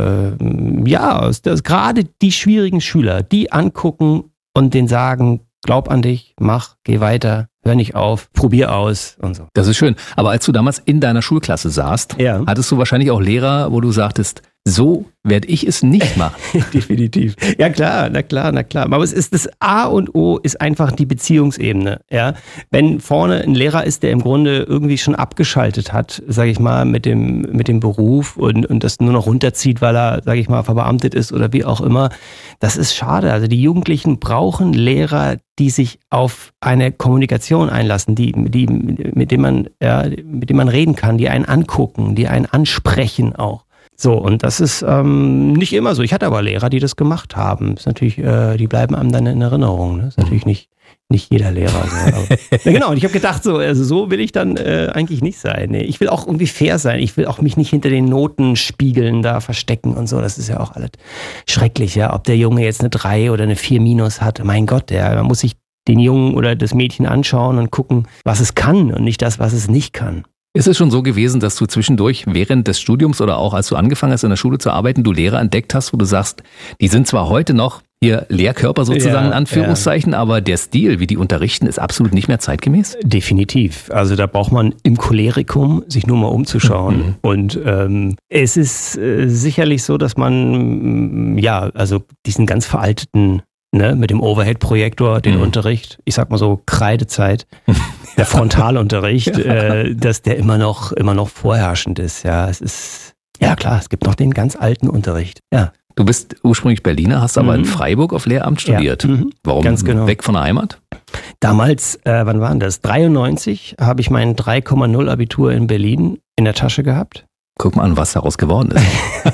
gerade die schwierigen Schüler, die angucken und denen sagen, glaub an dich, mach, geh weiter, hör nicht auf, probier aus und so. Das ist schön. Aber als du damals in deiner Schulklasse saßt, hattest du wahrscheinlich auch Lehrer, wo du sagtest, so werde ich es nicht machen. Definitiv. Ja klar, na klar. Aber es ist das A und O ist einfach die Beziehungsebene. Ja, wenn vorne ein Lehrer ist, der im Grunde irgendwie schon abgeschaltet hat, sage ich mal, mit dem Beruf und das nur noch runterzieht, weil er, sage ich mal, verbeamtet ist oder wie auch immer, das ist schade. Also die Jugendlichen brauchen Lehrer, die sich auf eine Kommunikation einlassen, mit dem man reden kann, die einen angucken, die einen ansprechen auch. So, und das ist nicht immer so. Ich hatte aber Lehrer, die das gemacht haben. Ist natürlich, die bleiben einem dann in Erinnerung. Ne? Ist natürlich nicht jeder Lehrer. So. Aber, ja, genau, und ich habe gedacht, so will ich dann eigentlich nicht sein. Nee, ich will auch irgendwie fair sein. Ich will auch mich nicht hinter den Notenspiegeln da verstecken und so. Das ist ja auch alles schrecklich, ja. Ob der Junge jetzt eine 3 oder eine 4 minus hat. Mein Gott, man muss sich den Jungen oder das Mädchen anschauen und gucken, was es kann und nicht das, was es nicht kann. Ist es schon so gewesen, dass du zwischendurch während des Studiums oder auch als du angefangen hast in der Schule zu arbeiten, du Lehrer entdeckt hast, wo du sagst, die sind zwar heute noch hier Lehrkörper sozusagen in Anführungszeichen, aber der Stil, wie die unterrichten, ist absolut nicht mehr zeitgemäß? Definitiv. Also da braucht man im Cholerikum sich nur mal umzuschauen. Und es ist sicherlich so, dass man, also diesen ganz veralteten, mit dem Overhead-Projektor, den Unterricht, ich sag mal so Kreidezeit, der Frontalunterricht, dass der immer noch vorherrschend ist. Ja, es ist, ja klar, es gibt noch den ganz alten Unterricht. Ja. Du bist ursprünglich Berliner, hast aber in Freiburg auf Lehramt studiert. Ja. Warum ganz genau. Weg von der Heimat? Damals, wann war das? 93 habe ich mein 3,0 Abitur in Berlin in der Tasche gehabt. Guck mal an, was daraus geworden ist.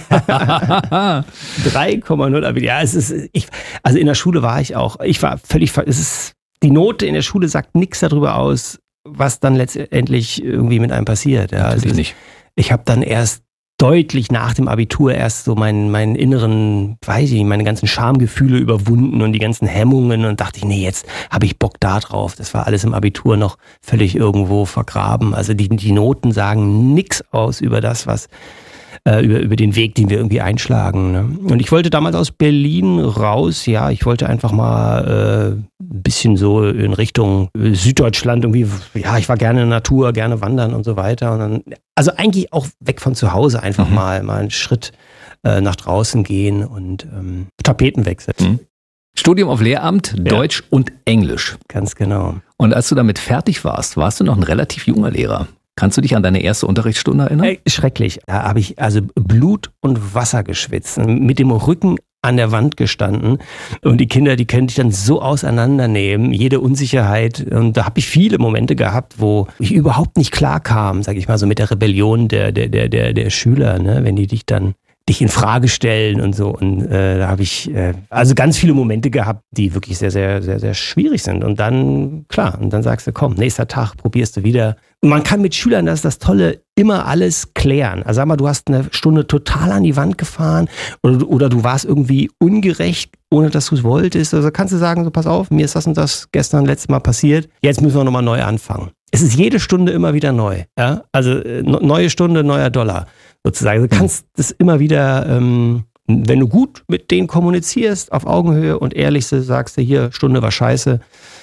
3,0 Abitur. Ja, also in der Schule war ich war völlig, die Note in der Schule sagt nichts darüber aus, was dann letztendlich irgendwie mit einem passiert. Ja, also nicht. Ich habe dann erst deutlich nach dem Abitur erst so meinen inneren, meine ganzen Schamgefühle überwunden und die ganzen Hemmungen und dachte ich, nee, jetzt habe ich Bock da drauf. Das war alles im Abitur noch völlig irgendwo vergraben. Also die Noten sagen nichts aus über das, was über den Weg, den wir irgendwie einschlagen. Ne? Und ich wollte damals aus Berlin raus, ja, ich wollte einfach mal ein bisschen so in Richtung Süddeutschland irgendwie, ja, ich war gerne in der Natur, gerne wandern und so weiter. Und dann, also eigentlich auch weg von zu Hause einfach mal einen Schritt nach draußen gehen und Tapetenwechsel. Studium auf Lehramt, Deutsch und Englisch. Ganz genau. Und als du damit fertig warst du noch ein relativ junger Lehrer. Kannst du dich an deine erste Unterrichtsstunde erinnern? Schrecklich. Da habe ich also Blut und Wasser geschwitzt, mit dem Rücken an der Wand gestanden und die Kinder, die können dich dann so auseinandernehmen, jede Unsicherheit, und da habe ich viele Momente gehabt, wo ich überhaupt nicht klar kam, sage ich mal so, mit der Rebellion der Schüler, ne? Wenn die dich in Frage stellen und so, und da habe ich also ganz viele Momente gehabt, die wirklich sehr, sehr, sehr, sehr schwierig sind, und dann, klar, und dann sagst du, komm, nächster Tag probierst du wieder. Und man kann mit Schülern, das ist das Tolle, immer alles klären. Also sag mal, du hast eine Stunde total an die Wand gefahren oder du warst irgendwie ungerecht, ohne dass du es wolltest. Also kannst du sagen, so pass auf, mir ist das und das gestern, letztes Mal passiert, jetzt müssen wir nochmal neu anfangen. Es ist jede Stunde immer wieder neu. Ja? Also neue Stunde, neuer Dollar sozusagen. Du kannst das immer wieder, wenn du gut mit denen kommunizierst, auf Augenhöhe und ehrlich sagst du, hier, Stunde war scheiße,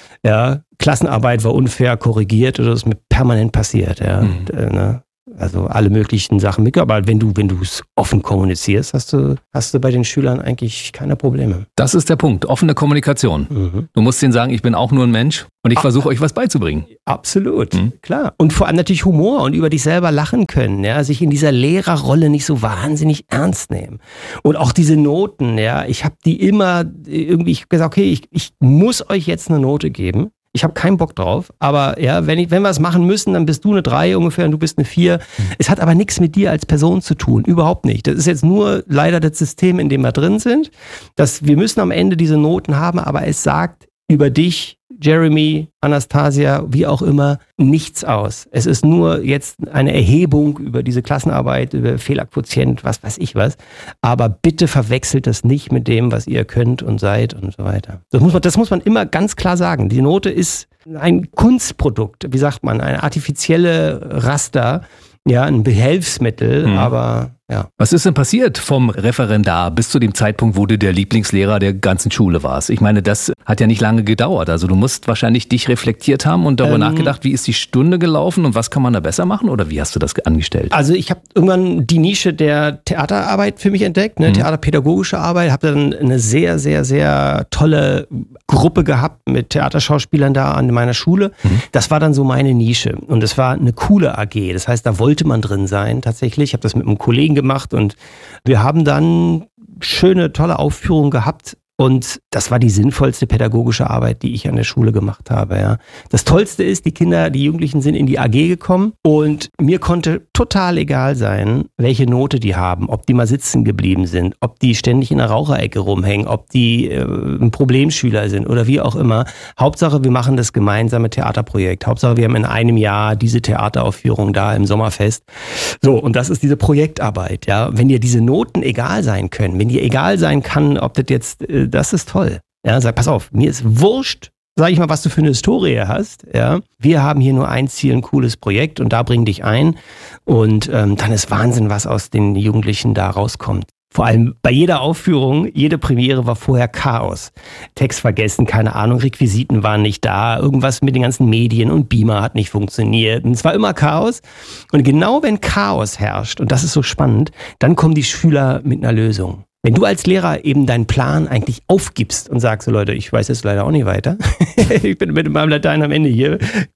ja, Klassenarbeit war unfair, korrigiert, oder das ist mir permanent passiert, ja. Und, also alle möglichen Sachen mit, aber wenn du es offen kommunizierst, hast du bei den Schülern eigentlich keine Probleme. Das ist der Punkt, offene Kommunikation. Du musst denen sagen, ich bin auch nur ein Mensch und ich versuche euch was beizubringen. Absolut, klar. Und vor allem natürlich Humor und über dich selber lachen können, ja, sich in dieser Lehrerrolle nicht so wahnsinnig ernst nehmen. Und auch diese Noten, ja, ich habe die immer irgendwie gesagt, okay, ich muss euch jetzt eine Note geben. Ich habe keinen Bock drauf, aber ja, wenn wir es machen müssen, dann bist du eine 3 ungefähr und du bist eine 4. Es hat aber nichts mit dir als Person zu tun, überhaupt nicht. Das ist jetzt nur leider das System, in dem wir drin sind, dass wir müssen am Ende diese Noten haben, aber es sagt über dich, Jeremy, Anastasia, wie auch immer, nichts aus. Es ist nur jetzt eine Erhebung über diese Klassenarbeit, über Fehlerquotient, was weiß ich was. Aber bitte verwechselt das nicht mit dem, was ihr könnt und seid und so weiter. Das muss man immer ganz klar sagen. Die Note ist ein Kunstprodukt, wie sagt man, eine artifizielle Raster, ja, ein Behelfsmittel, aber ja. Was ist denn passiert vom Referendar bis zu dem Zeitpunkt, wo du der Lieblingslehrer der ganzen Schule warst? Ich meine, das hat ja nicht lange gedauert. Also du musst wahrscheinlich dich reflektiert haben und darüber nachgedacht, wie ist die Stunde gelaufen und was kann man da besser machen, oder wie hast du das angestellt? Also ich habe irgendwann die Nische der Theaterarbeit für mich entdeckt, ne? Theaterpädagogische Arbeit, habe dann eine sehr, sehr, sehr tolle Gruppe gehabt mit Theaterschauspielern da an meiner Schule. Das war dann so meine Nische und es war eine coole AG. Das heißt, da wollte man drin sein tatsächlich. Ich habe das mit einem Kollegen gemacht und wir haben dann schöne, tolle Aufführungen gehabt. Und das war die sinnvollste pädagogische Arbeit, die ich an der Schule gemacht habe. Ja. Das Tollste ist, die Jugendlichen sind in die AG gekommen und mir konnte total egal sein, welche Note die haben, ob die mal sitzen geblieben sind, ob die ständig in der Raucherecke rumhängen, ob die ein Problemschüler sind oder wie auch immer. Hauptsache, wir machen das gemeinsame Theaterprojekt. Hauptsache, wir haben in einem Jahr diese Theateraufführung da im Sommerfest. So, und das ist diese Projektarbeit. Ja. Wenn dir diese Noten egal sein können, wenn dir egal sein kann, ob das jetzt das ist toll. Ja, sag, pass auf, mir ist wurscht, sag ich mal, was du für eine Historie hast. Ja, wir haben hier nur ein Ziel, ein cooles Projekt und da bring dich ein. Und dann ist Wahnsinn, was aus den Jugendlichen da rauskommt. Vor allem bei jeder Aufführung, jede Premiere war vorher Chaos. Text vergessen, keine Ahnung, Requisiten waren nicht da, irgendwas mit den ganzen Medien und Beamer hat nicht funktioniert. Und es war immer Chaos. Und genau wenn Chaos herrscht, und das ist so spannend, dann kommen die Schüler mit einer Lösung. Wenn du als Lehrer eben deinen Plan eigentlich aufgibst und sagst, so Leute, ich weiß jetzt leider auch nicht weiter. Ich bin mit meinem Latein am Ende hier.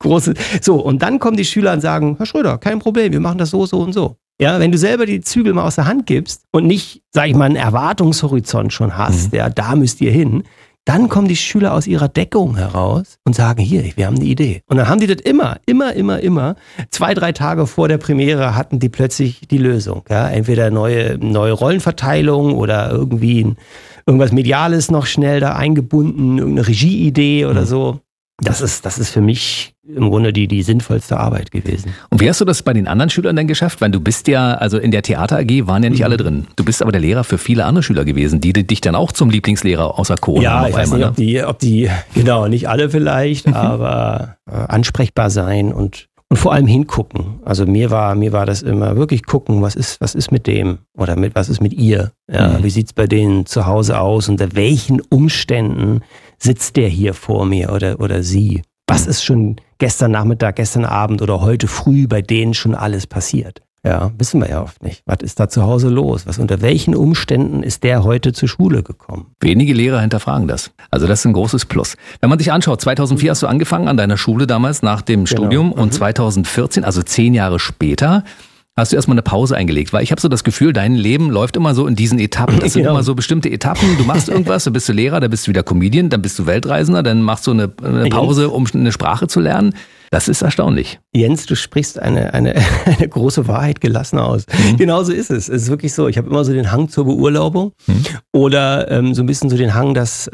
So, und dann kommen die Schüler und sagen, Herr Schröder, kein Problem, wir machen das so, so und so. Ja, wenn du selber die Zügel mal aus der Hand gibst und nicht, sag ich mal, einen Erwartungshorizont schon hast, ja, da müsst ihr hin, dann kommen die Schüler aus ihrer Deckung heraus und sagen, hier, wir haben eine Idee. Und dann haben die das immer. 2-3 Tage vor der Premiere hatten die plötzlich die Lösung. Ja? Entweder neue Rollenverteilung oder irgendwie irgendwas Mediales noch schnell da eingebunden, irgendeine Regieidee oder so. Das ist für mich im Grunde die sinnvollste Arbeit gewesen. Und wie hast du das bei den anderen Schülern denn geschafft? Weil du bist ja, also in der Theater AG waren ja nicht alle drin. Du bist aber der Lehrer für viele andere Schüler gewesen, die dich dann auch zum Lieblingslehrer auserkoren haben. Ja, ich weiß nicht, ob die, genau, nicht alle vielleicht, aber ansprechbar sein und Und vor allem hingucken. Also mir war das immer wirklich gucken, was ist mit dem oder was ist mit ihr? Ja, wie sieht's bei denen zu Hause aus? Unter welchen Umständen sitzt der hier vor mir oder sie? Was ist schon gestern Nachmittag, gestern Abend oder heute früh bei denen schon alles passiert? Ja, wissen wir ja oft nicht. Was ist da zu Hause los? Unter welchen Umständen ist der heute zur Schule gekommen? Wenige Lehrer hinterfragen das. Also das ist ein großes Plus. Wenn man sich anschaut, 2004 hast du angefangen an deiner Schule damals nach dem Studium und 2014, also 10 Jahre später, hast du erstmal eine Pause eingelegt, weil ich habe so das Gefühl, dein Leben läuft immer so in diesen Etappen. Das sind immer so bestimmte Etappen. Du machst irgendwas, dann bist du Lehrer, dann bist du wieder Comedian, dann bist du Weltreisender, dann machst du eine Pause, um eine Sprache zu lernen. Das ist erstaunlich. Jens, du sprichst eine große Wahrheit gelassen aus. Genauso ist es. Es ist wirklich so, ich habe immer so den Hang zur Beurlaubung oder so ein bisschen so den Hang, das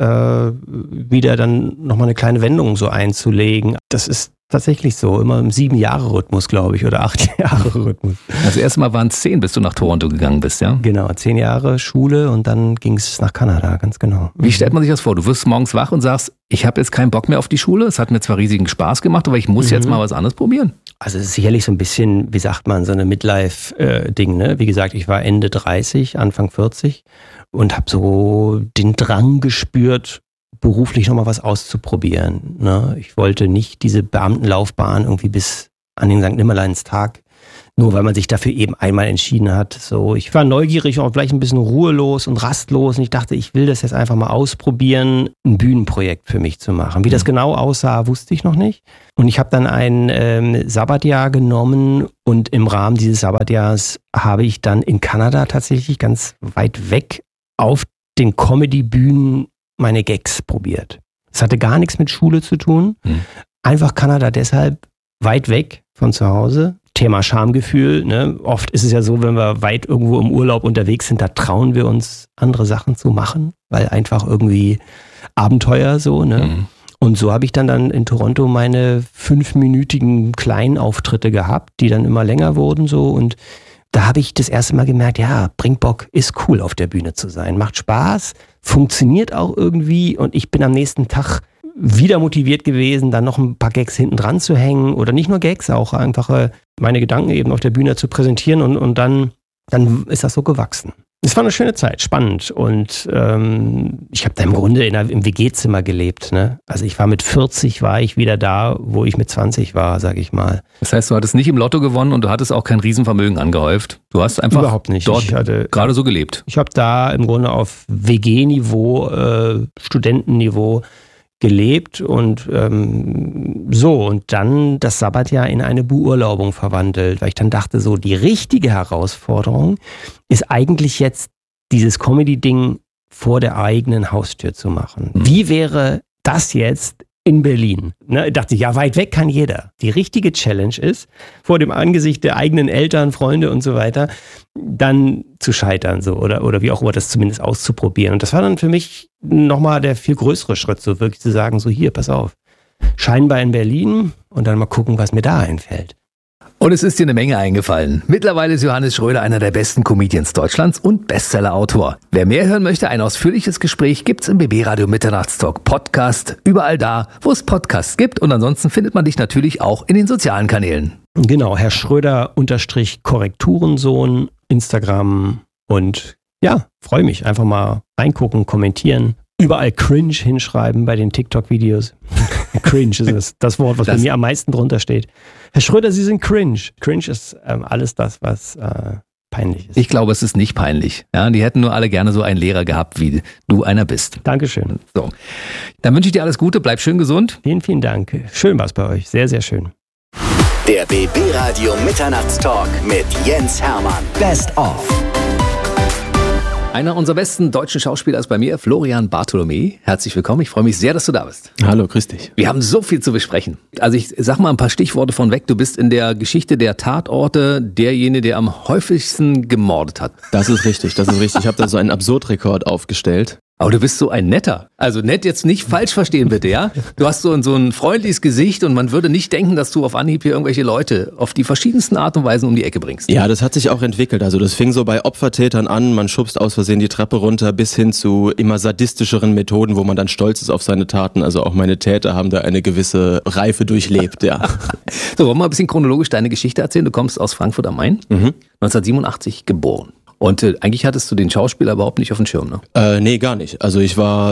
wieder dann nochmal eine kleine Wendung so einzulegen. Das ist tatsächlich so, immer im 7-Jahre-Rhythmus, glaube ich, oder 8-Jahre-Rhythmus. Also erstmal waren es 10, bis du nach Toronto gegangen bist, ja? Genau, 10 Jahre Schule und dann ging es nach Kanada, ganz genau. Wie stellt man sich das vor? Du wirst morgens wach und sagst, ich habe jetzt keinen Bock mehr auf die Schule, es hat mir zwar riesigen Spaß gemacht, aber ich muss jetzt mal was anderes probieren. Also es ist sicherlich so ein bisschen, wie sagt man, so eine Midlife-Ding, ne? Wie gesagt, ich war Ende 30, Anfang 40 und habe so den Drang gespürt, beruflich nochmal was auszuprobieren. Ne? Ich wollte nicht diese Beamtenlaufbahn irgendwie bis an den St. Nimmerleinstag, nur weil man sich dafür eben einmal entschieden hat. So, ich war neugierig und vielleicht ein bisschen ruhelos und rastlos und ich dachte, ich will das jetzt einfach mal ausprobieren, ein Bühnenprojekt für mich zu machen. Wie das genau aussah, wusste ich noch nicht. Und ich habe dann ein Sabbatjahr genommen und im Rahmen dieses Sabbatjahrs habe ich dann in Kanada tatsächlich ganz weit weg auf den Comedy-Bühnen meine Gags probiert. Es hatte gar nichts mit Schule zu tun. Einfach Kanada deshalb weit weg von zu Hause. Thema Schamgefühl. Ne? Oft ist es ja so, wenn wir weit irgendwo im Urlaub unterwegs sind, da trauen wir uns andere Sachen zu machen, weil einfach irgendwie Abenteuer so. Ne? Und so habe ich dann in Toronto meine 5-minütigen Kleinauftritte gehabt, die dann immer länger wurden so und da habe ich das erste Mal gemerkt, ja, bringt Bock, ist cool auf der Bühne zu sein, macht Spaß, funktioniert auch irgendwie und ich bin am nächsten Tag wieder motiviert gewesen, dann noch ein paar Gags hinten dran zu hängen oder nicht nur Gags, auch einfach meine Gedanken eben auf der Bühne zu präsentieren und dann ist das so gewachsen. Es war eine schöne Zeit, spannend und ich habe da im Grunde im WG-Zimmer gelebt. Ne? Also ich war mit 40, war ich wieder da, wo ich mit 20 war, sag ich mal. Das heißt, du hattest nicht im Lotto gewonnen und du hattest auch kein Riesenvermögen angehäuft. Du hast einfach überhaupt nicht. Dort gerade so gelebt. Ich habe da im Grunde auf WG-Niveau, Studentenniveau gelebt und und dann das Sabbatjahr in eine Beurlaubung verwandelt, weil ich dann dachte, so die richtige Herausforderung ist eigentlich jetzt dieses Comedy-Ding vor der eigenen Haustür zu machen. Wie wäre das jetzt in Berlin? Ne, dachte ich, ja, weit weg kann jeder. Die richtige Challenge ist, vor dem Angesicht der eigenen Eltern, Freunde und so weiter, dann zu scheitern so oder wie auch immer, das zumindest auszuprobieren. Und das war dann für mich nochmal der viel größere Schritt, so wirklich zu sagen, so hier, pass auf, scheinbar in Berlin und dann mal gucken, was mir da einfällt. Und es ist dir eine Menge eingefallen. Mittlerweile ist Johannes Schröder einer der besten Comedians Deutschlands und Bestseller-Autor. Wer mehr hören möchte, ein ausführliches Gespräch gibt's im BB Radio Mitternachtstalk Podcast. Überall da, wo es Podcasts gibt. Und ansonsten findet man dich natürlich auch in den sozialen Kanälen. Genau, Herr Schröder _Korrekturensohn, Instagram und ja, freue mich. Einfach mal reingucken, kommentieren. Überall cringe hinschreiben bei den TikTok-Videos. Cringe ist das Wort, was bei mir am meisten drunter steht. Herr Schröder, Sie sind cringe. Cringe ist alles das, was peinlich ist. Ich glaube, es ist nicht peinlich. Ja, die hätten nur alle gerne so einen Lehrer gehabt, wie du einer bist. Dankeschön. So, dann wünsche ich dir alles Gute, bleib schön gesund. Vielen, vielen Dank. Schön war es bei euch. Sehr, sehr schön. Der BB Radio Mitternachtstalk mit Jens Hermann. Best of. Einer unserer besten deutschen Schauspieler ist bei mir, Florian Bartholomä. Herzlich willkommen, ich freue mich sehr, dass du da bist. Hallo, grüß dich. Wir haben so viel zu besprechen. Also ich sag mal ein paar Stichworte von weg. Du bist in der Geschichte der Tatorte derjenige, der am häufigsten gemordet hat. Das ist richtig, das ist richtig. Ich habe da so einen Absurdrekord aufgestellt. Aber du bist so ein Netter. Also nett jetzt nicht falsch verstehen bitte, ja? Du hast so ein freundliches Gesicht und man würde nicht denken, dass du auf Anhieb hier irgendwelche Leute auf die verschiedensten Art und Weisen um die Ecke bringst. Ja, das hat sich auch entwickelt. Also das fing so bei Opfertätern an, man schubst aus Versehen die Treppe runter, bis hin zu immer sadistischeren Methoden, wo man dann stolz ist auf seine Taten. Also auch meine Täter haben da eine gewisse Reife durchlebt, ja. So, wollen wir mal ein bisschen chronologisch deine Geschichte erzählen? Du kommst aus Frankfurt am Main, 1987 geboren. Und eigentlich hattest du den Schauspieler überhaupt nicht auf dem Schirm, ne? Nee, gar nicht. Also ich war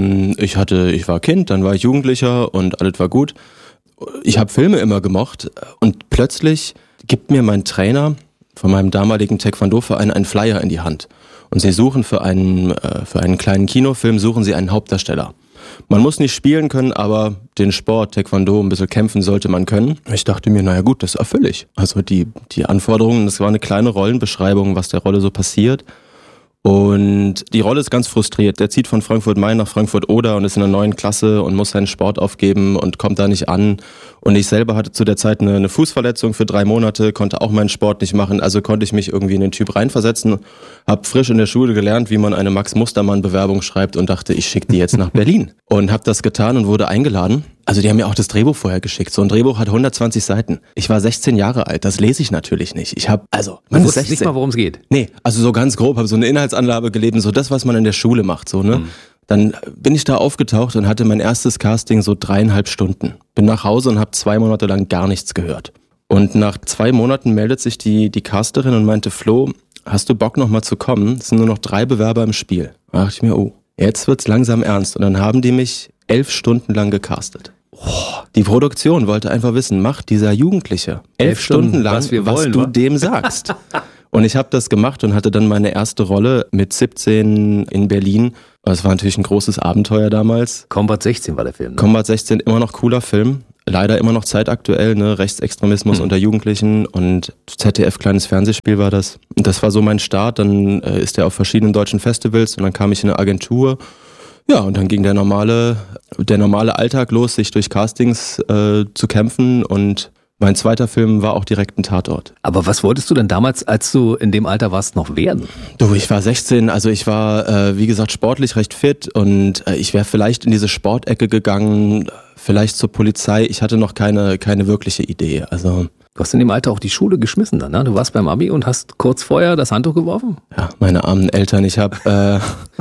Kind, dann war ich Jugendlicher und alles war gut. Ich habe Filme immer gemocht und plötzlich gibt mir mein Trainer von meinem damaligen Taekwondo-Verein einen Flyer in die Hand. Und sie suchen für einen kleinen Kinofilm, suchen sie einen Hauptdarsteller. Man muss nicht spielen können, aber den Sport, Taekwondo, ein bisschen kämpfen sollte man können. Ich dachte mir, naja gut, das erfülle ich. Also die Anforderungen, das war eine kleine Rollenbeschreibung, was der Rolle so passiert. Und die Rolle ist ganz frustriert. Der zieht von Frankfurt-Main nach Frankfurt-Oder und ist in einer neuen Klasse und muss seinen Sport aufgeben und kommt da nicht an. Und ich selber hatte zu der Zeit eine Fußverletzung für 3 Monate, konnte auch meinen Sport nicht machen, also konnte ich mich irgendwie in den Typ reinversetzen. Hab frisch in der Schule gelernt, wie man eine Max-Mustermann-Bewerbung schreibt und dachte, ich schicke die jetzt nach Berlin. Und hab das getan und wurde eingeladen. Also die haben mir auch das Drehbuch vorher geschickt. So ein Drehbuch hat 120 Seiten. Ich war 16 Jahre alt, das lese ich natürlich nicht. Man wusste nicht mal, worum es geht. Nee, also so ganz grob, habe so eine Inhaltsangabe gelesen, so das, was man in der Schule macht, so, ne? Dann bin ich da aufgetaucht und hatte mein erstes Casting so 3,5 Stunden. Bin nach Hause und habe 2 Monate lang gar nichts gehört. Und nach 2 Monaten meldet sich die Casterin und meinte, Flo, hast du Bock nochmal zu kommen? Es sind nur noch 3 Bewerber im Spiel. Da dachte ich mir, oh, jetzt wird's langsam ernst. Und dann haben die mich 11 Stunden lang gecastet. Die Produktion wollte einfach wissen, macht dieser Jugendliche 11 Stunden lang, was du dem sagst. Und ich habe das gemacht und hatte dann meine erste Rolle mit 17 in Berlin. Das war natürlich ein großes Abenteuer damals. Combat 16 war der Film. Ne? Combat 16, immer noch cooler Film. Leider immer noch zeitaktuell, ne? Rechtsextremismus unter Jugendlichen und ZDF kleines Fernsehspiel war das. Und das war so mein Start. Dann ist er auf verschiedenen deutschen Festivals und dann kam ich in eine Agentur. Ja, und dann ging der normale Alltag los, sich durch Castings zu kämpfen und mein zweiter Film war auch direkt ein Tatort. Aber was wolltest du denn damals, als du in dem Alter warst, noch werden? Du, ich war 16, also ich war, wie gesagt, sportlich recht fit und ich wäre vielleicht in diese Sportecke gegangen, vielleicht zur Polizei. Ich hatte noch keine wirkliche Idee, also... Du hast in dem Alter auch die Schule geschmissen dann, ne? Du warst beim Abi und hast kurz vorher das Handtuch geworfen? Ja, meine armen Eltern, ich habe...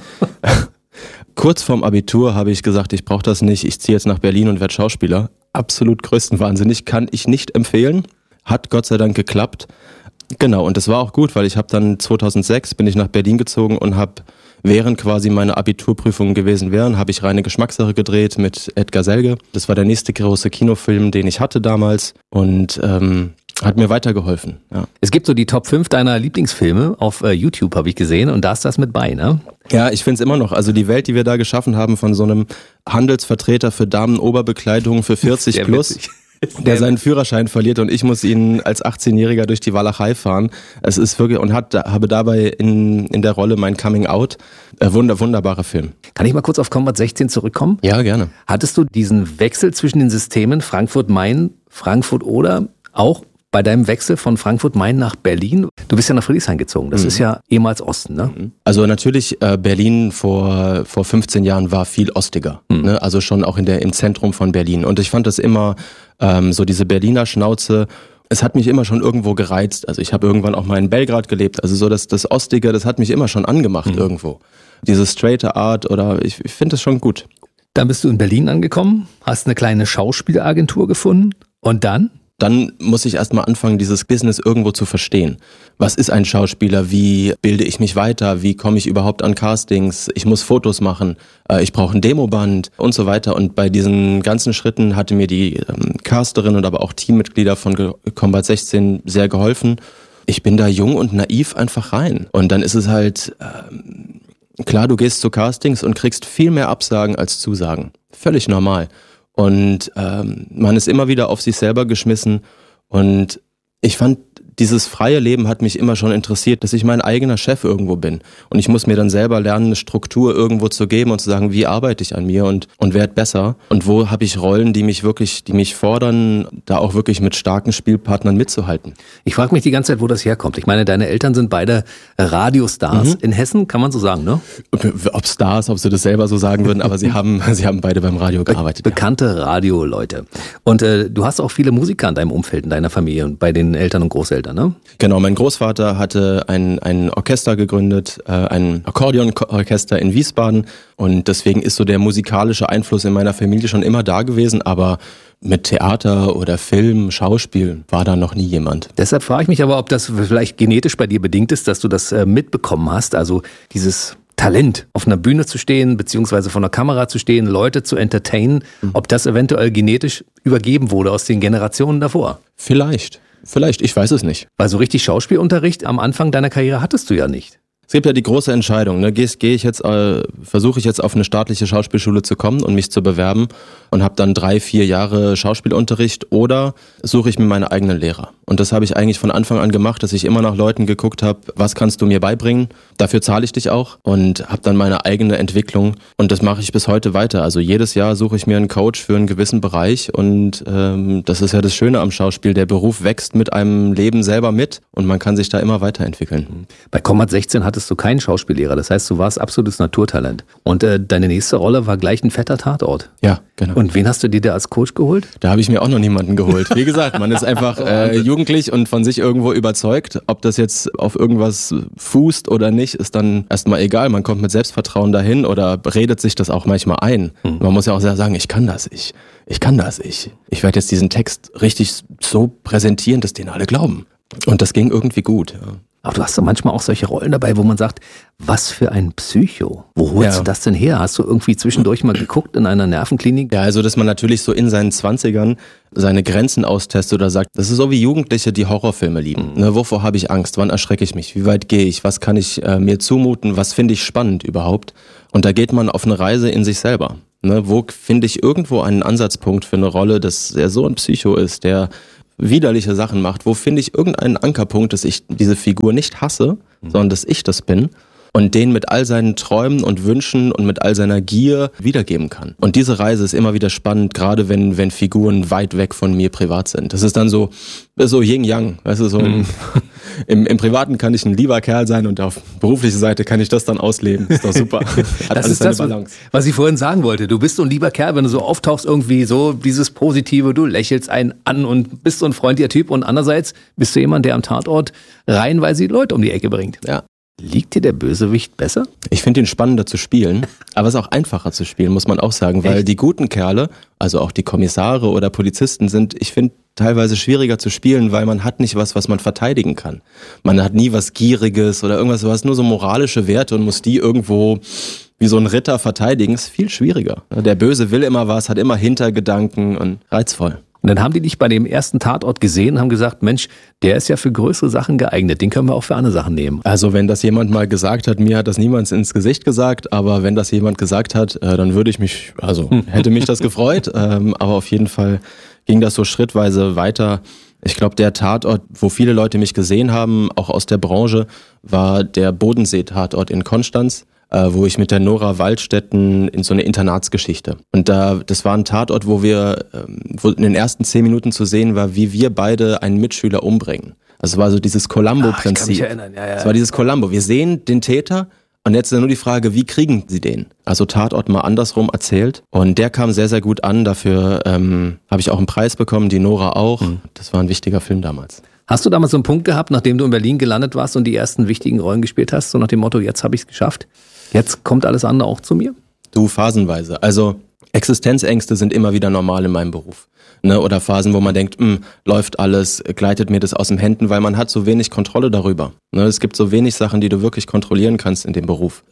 Kurz vorm Abitur habe ich gesagt, ich brauche das nicht, ich ziehe jetzt nach Berlin und werde Schauspieler. Absolut größtenwahnsinnig, kann ich nicht empfehlen. Hat Gott sei Dank geklappt. Genau, und das war auch gut, weil ich habe dann 2006 bin ich nach Berlin gezogen und habe, während quasi meine Abiturprüfungen gewesen wären, habe ich Reine Geschmackssache gedreht mit Edgar Selge. Das war der nächste große Kinofilm, den ich hatte damals und hat mir weitergeholfen. Ja. Es gibt so die Top 5 deiner Lieblingsfilme auf YouTube, habe ich gesehen, und da ist das mit bei, ne? Ja, ich finde es immer noch. Also die Welt, die wir da geschaffen haben von so einem Handelsvertreter für Damenoberbekleidung für 40 plus, der seinen Führerschein verliert und ich muss ihn als 18-Jähriger durch die Walachei fahren. Es ist wirklich, und habe dabei in der Rolle mein Coming Out. Wunderbarer Film. Kann ich mal kurz auf Combat 16 zurückkommen? Ja, gerne. Hattest du diesen Wechsel zwischen den Systemen Frankfurt-Main, Frankfurt-Oder auch bei deinem Wechsel von Frankfurt-Main nach Berlin? Du bist ja nach Friedrichshain gezogen. Das ist ja ehemals Osten, ne? Also natürlich, Berlin vor 15 Jahren war viel ostiger. Ne? Also schon auch im Zentrum von Berlin. Und ich fand das immer so diese Berliner Schnauze. Es hat mich immer schon irgendwo gereizt. Also ich habe irgendwann auch mal in Belgrad gelebt. Also so das Ostige, das hat mich immer schon angemacht irgendwo. Diese straighte Art oder ich finde das schon gut. Dann bist du in Berlin angekommen, hast eine kleine Schauspielagentur gefunden und dann? Dann muss ich erstmal anfangen, dieses Business irgendwo zu verstehen. Was ist ein Schauspieler? Wie bilde ich mich weiter? Wie komme ich überhaupt an Castings? Ich muss Fotos machen. Ich brauche ein Demoband und so weiter. Und bei diesen ganzen Schritten hatte mir die Casterin und aber auch Teammitglieder von Combat 16 sehr geholfen. Ich bin da jung und naiv einfach rein. Und dann ist es halt, klar, du gehst zu Castings und kriegst viel mehr Absagen als Zusagen. Völlig normal. Und man ist immer wieder auf sich selber geschmissen und ich fand dieses freie Leben hat mich immer schon interessiert, dass ich mein eigener Chef irgendwo bin. Und ich muss mir dann selber lernen, eine Struktur irgendwo zu geben und zu sagen, wie arbeite ich an mir und werde besser. Und wo habe ich Rollen, die mich fordern, da auch wirklich mit starken Spielpartnern mitzuhalten. Ich frage mich die ganze Zeit, wo das herkommt. Ich meine, deine Eltern sind beide Radiostars in Hessen, kann man so sagen, ne? Ob Stars, ob sie das selber so sagen würden, aber sie haben beide beim Radio gearbeitet. Bekannte Radioleute. Und du hast auch viele Musiker in deinem Umfeld, in deiner Familie und bei den Eltern und Großeltern, ne? Genau, mein Großvater hatte ein Orchester gegründet, ein Akkordeonorchester in Wiesbaden, und deswegen ist so der musikalische Einfluss in meiner Familie schon immer da gewesen, aber mit Theater oder Film, Schauspiel war da noch nie jemand. Deshalb frage ich mich aber, ob das vielleicht genetisch bei dir bedingt ist, dass du das mitbekommen hast, also dieses Talent, auf einer Bühne zu stehen, beziehungsweise vor einer Kamera zu stehen, Leute zu entertainen, ob das eventuell genetisch übergeben wurde aus den Generationen davor. Vielleicht, ich weiß es nicht. Weil so richtig Schauspielunterricht am Anfang deiner Karriere hattest du ja nicht. Es gibt ja die große Entscheidung, ne? Versuche ich jetzt auf eine staatliche Schauspielschule zu kommen und mich zu bewerben und habe dann 3-4 Jahre Schauspielunterricht, oder suche ich mir meine eigenen Lehrer. Und das habe ich eigentlich von Anfang an gemacht, dass ich immer nach Leuten geguckt habe, was kannst du mir beibringen, dafür zahle ich dich auch, und habe dann meine eigene Entwicklung, und das mache ich bis heute weiter. Also jedes Jahr suche ich mir einen Coach für einen gewissen Bereich, und das ist ja das Schöne am Schauspiel, der Beruf wächst mit einem Leben selber mit und man kann sich da immer weiterentwickeln. Bei Kommat 16 hattest du keinen Schauspiellehrer, das heißt, du warst absolutes Naturtalent. Und deine nächste Rolle war gleich ein fetter Tatort. Ja, genau. Und wen hast du dir da als Coach geholt? Da habe ich mir auch noch niemanden geholt. Wie gesagt, man ist einfach jugendlich und von sich irgendwo überzeugt. Ob das jetzt auf irgendwas fußt oder nicht, ist dann erstmal egal. Man kommt mit Selbstvertrauen dahin oder redet sich das auch manchmal ein. Man muss ja auch sagen, ich kann das, ich werde jetzt diesen Text richtig so präsentieren, dass den alle glauben. Und das ging irgendwie gut, ja. Aber du hast doch manchmal auch solche Rollen dabei, wo man sagt, was für ein Psycho. Wo holst du das denn her? Hast du irgendwie zwischendurch mal geguckt in einer Nervenklinik? Ja, also dass man natürlich so in seinen 20ern seine Grenzen austestet oder sagt, das ist so wie Jugendliche, die Horrorfilme lieben. Ne, wovor habe ich Angst? Wann erschrecke ich mich? Wie weit gehe ich? Was kann ich mir zumuten? Was finde ich spannend überhaupt? Und da geht man auf eine Reise in sich selber. Ne, wo finde ich irgendwo einen Ansatzpunkt für eine Rolle, dass er so ein Psycho ist, der widerliche Sachen macht? Wo finde ich irgendeinen Ankerpunkt, dass ich diese Figur nicht hasse, sondern dass ich das bin und den mit all seinen Träumen und Wünschen und mit all seiner Gier wiedergeben kann. Und diese Reise ist immer wieder spannend, gerade wenn Figuren weit weg von mir privat sind. Das ist dann so Yin-Yang, weißt du, so im Privaten kann ich ein lieber Kerl sein und auf beruflicher Seite kann ich das dann ausleben. Ist doch super. Das ist das, was ich vorhin sagen wollte. Du bist so ein lieber Kerl, wenn du so auftauchst, irgendwie so dieses Positive, du lächelst einen an und bist so ein freundlicher Typ, und andererseits bist du jemand, der am Tatort reihenweise die Leute um die Ecke bringt. Ja. Liegt dir der Bösewicht besser? Ich finde ihn spannender zu spielen, aber es ist auch einfacher zu spielen, muss man auch sagen, weil die guten Kerle, also auch die Kommissare oder Polizisten sind, ich finde, teilweise schwieriger zu spielen, weil man hat nicht was man verteidigen kann. Man hat nie was Gieriges oder irgendwas, du hast nur so moralische Werte und muss die irgendwo wie so ein Ritter verteidigen, ist viel schwieriger. Der Böse will immer was, hat immer Hintergedanken und reizvoll. Und dann haben die dich bei dem ersten Tatort gesehen und haben gesagt, Mensch, der ist ja für größere Sachen geeignet, den können wir auch für andere Sachen nehmen. Also wenn das jemand mal gesagt hat, mir hat das niemand ins Gesicht gesagt, aber wenn das jemand gesagt hat, dann hätte mich das gefreut, aber auf jeden Fall ging das so schrittweise weiter. Ich glaube, der Tatort, wo viele Leute mich gesehen haben, auch aus der Branche, war der Bodensee-Tatort in Konstanz, wo ich mit der Nora Waldstätten in so eine Internatsgeschichte. Und das war ein Tatort, wo in den ersten 10 Minuten zu sehen war, wie wir beide einen Mitschüler umbringen. Also es war so dieses Columbo-Prinzip. Ich kann mich erinnern, ja. Es war dieses Columbo. Wir sehen den Täter und jetzt ist nur die Frage, wie kriegen sie den? Also Tatort mal andersrum erzählt. Und der kam sehr, sehr gut an. Dafür habe ich auch einen Preis bekommen, die Nora auch. Das war ein wichtiger Film damals. Hast du damals so einen Punkt gehabt, nachdem du in Berlin gelandet warst und die ersten wichtigen Rollen gespielt hast, so nach dem Motto, jetzt habe ich es geschafft? Jetzt kommt alles andere auch zu mir? Du, phasenweise. Also Existenzängste sind immer wieder normal in meinem Beruf. Ne? Oder Phasen, wo man denkt, läuft alles, gleitet mir das aus den Händen, weil man hat so wenig Kontrolle darüber. Ne? Es gibt so wenig Sachen, die du wirklich kontrollieren kannst in dem Beruf.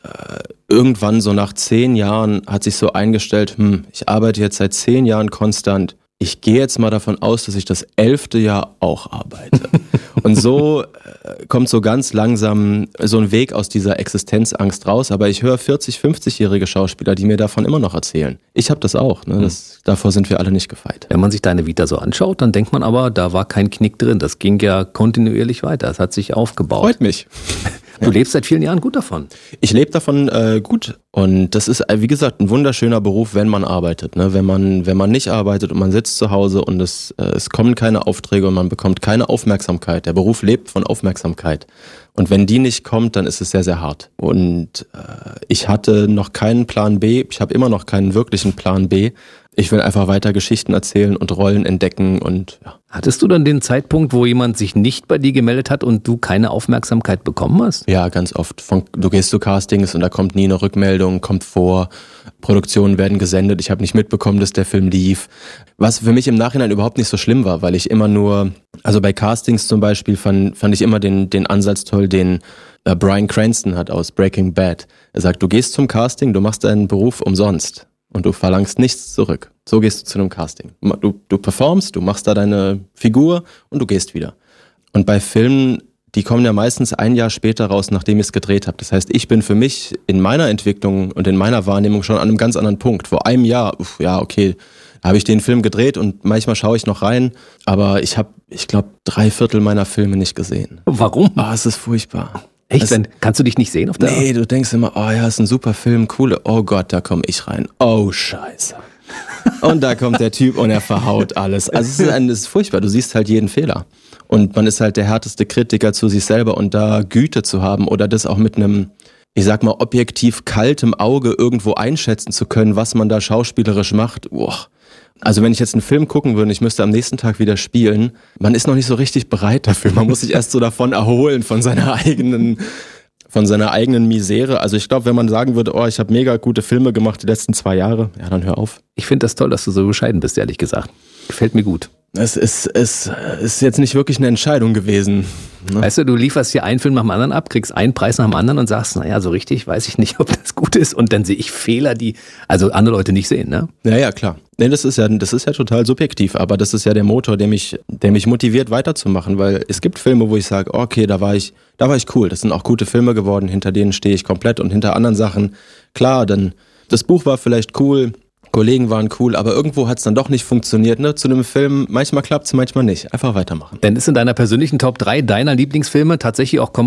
Irgendwann so nach 10 Jahren hat sich so eingestellt, ich arbeite jetzt seit 10 Jahren konstant. ich gehe jetzt mal davon aus, dass ich das 11. Jahr auch arbeite. Und so kommt so ganz langsam so ein Weg aus dieser Existenzangst raus. Aber ich höre 40-, 50-jährige Schauspieler, die mir davon immer noch erzählen. Ich habe das auch. Ne? Davor sind wir alle nicht gefeit. Wenn man sich deine Vita so anschaut, dann denkt man aber, da war kein Knick drin. Das ging ja kontinuierlich weiter. Es hat sich aufgebaut. Freut mich. Du lebst seit vielen Jahren gut davon. Ich lebe davon gut. Und das ist, wie gesagt, ein wunderschöner Beruf, wenn man arbeitet. Ne? Wenn man nicht arbeitet und man sitzt zu Hause und es kommen keine Aufträge und man bekommt keine Aufmerksamkeit. Der Beruf lebt von Aufmerksamkeit. Und wenn die nicht kommt, dann ist es sehr, sehr hart. Und ich hatte noch keinen Plan B. Ich habe immer noch keinen wirklichen Plan B. Ich will einfach weiter Geschichten erzählen und Rollen entdecken und ja. Hattest du dann den Zeitpunkt, wo jemand sich nicht bei dir gemeldet hat und du keine Aufmerksamkeit bekommen hast? Ja, ganz oft. Du gehst zu Castings und da kommt nie eine Rückmeldung, kommt vor, Produktionen werden gesendet. Ich habe nicht mitbekommen, dass der Film lief. Was für mich im Nachhinein überhaupt nicht so schlimm war, weil ich immer nur, also bei Castings zum Beispiel fand ich immer den Ansatz toll, den Bryan Cranston hat aus Breaking Bad. Er sagt, du gehst zum Casting, du machst deinen Beruf umsonst. Und du verlangst nichts zurück. So gehst du zu einem Casting. Du performst, du machst da deine Figur und du gehst wieder. Und bei Filmen, die kommen ja meistens ein Jahr später raus, nachdem ich es gedreht habe. Das heißt, ich bin für mich in meiner Entwicklung und in meiner Wahrnehmung schon an einem ganz anderen Punkt. Vor einem Jahr, da habe ich den Film gedreht und manchmal schaue ich noch rein. Aber ich habe, ich glaube, 3/4 meiner Filme nicht gesehen. Warum? Es ist furchtbar. Echt? Kannst du dich nicht sehen auf der? Nee, du denkst immer, ist ein super Film, coole, oh Gott, da komme ich rein. Oh, scheiße. Und da kommt der Typ und er verhaut alles. Also es ist furchtbar, du siehst halt jeden Fehler. Und man ist halt der härteste Kritiker zu sich selber und da Güte zu haben oder das auch mit einem, ich sag mal, objektiv kaltem Auge irgendwo einschätzen zu können, was man da schauspielerisch macht. Also wenn ich jetzt einen Film gucken würde und ich müsste am nächsten Tag wieder spielen, man ist noch nicht so richtig bereit dafür. Man muss sich erst so davon erholen, von seiner eigenen Misere. Also ich glaube, wenn man sagen würde, ich habe mega gute Filme gemacht die letzten 2 Jahre, ja, dann hör auf. Ich finde das toll, dass du so bescheiden bist, ehrlich gesagt. Gefällt mir gut. Es ist jetzt nicht wirklich eine Entscheidung gewesen. Ne? Weißt du lieferst hier einen Film nach dem anderen ab, kriegst einen Preis nach dem anderen und sagst, naja, so richtig weiß ich nicht, ob das gut ist. Und dann sehe ich Fehler, die also andere Leute nicht sehen, ne? Ja, klar. Nee, das ist ja total subjektiv, aber das ist ja der Motor, der mich motiviert weiterzumachen, weil es gibt Filme, wo ich sage, okay, da war ich cool. Das sind auch gute Filme geworden, hinter denen stehe ich komplett und hinter anderen Sachen, klar, dann das Buch war vielleicht cool, Kollegen waren cool, aber irgendwo hat es dann doch nicht funktioniert. Ne? Zu einem Film, manchmal klappt es, manchmal nicht. Einfach weitermachen. Denn ist in deiner persönlichen Top 3 deiner Lieblingsfilme tatsächlich auch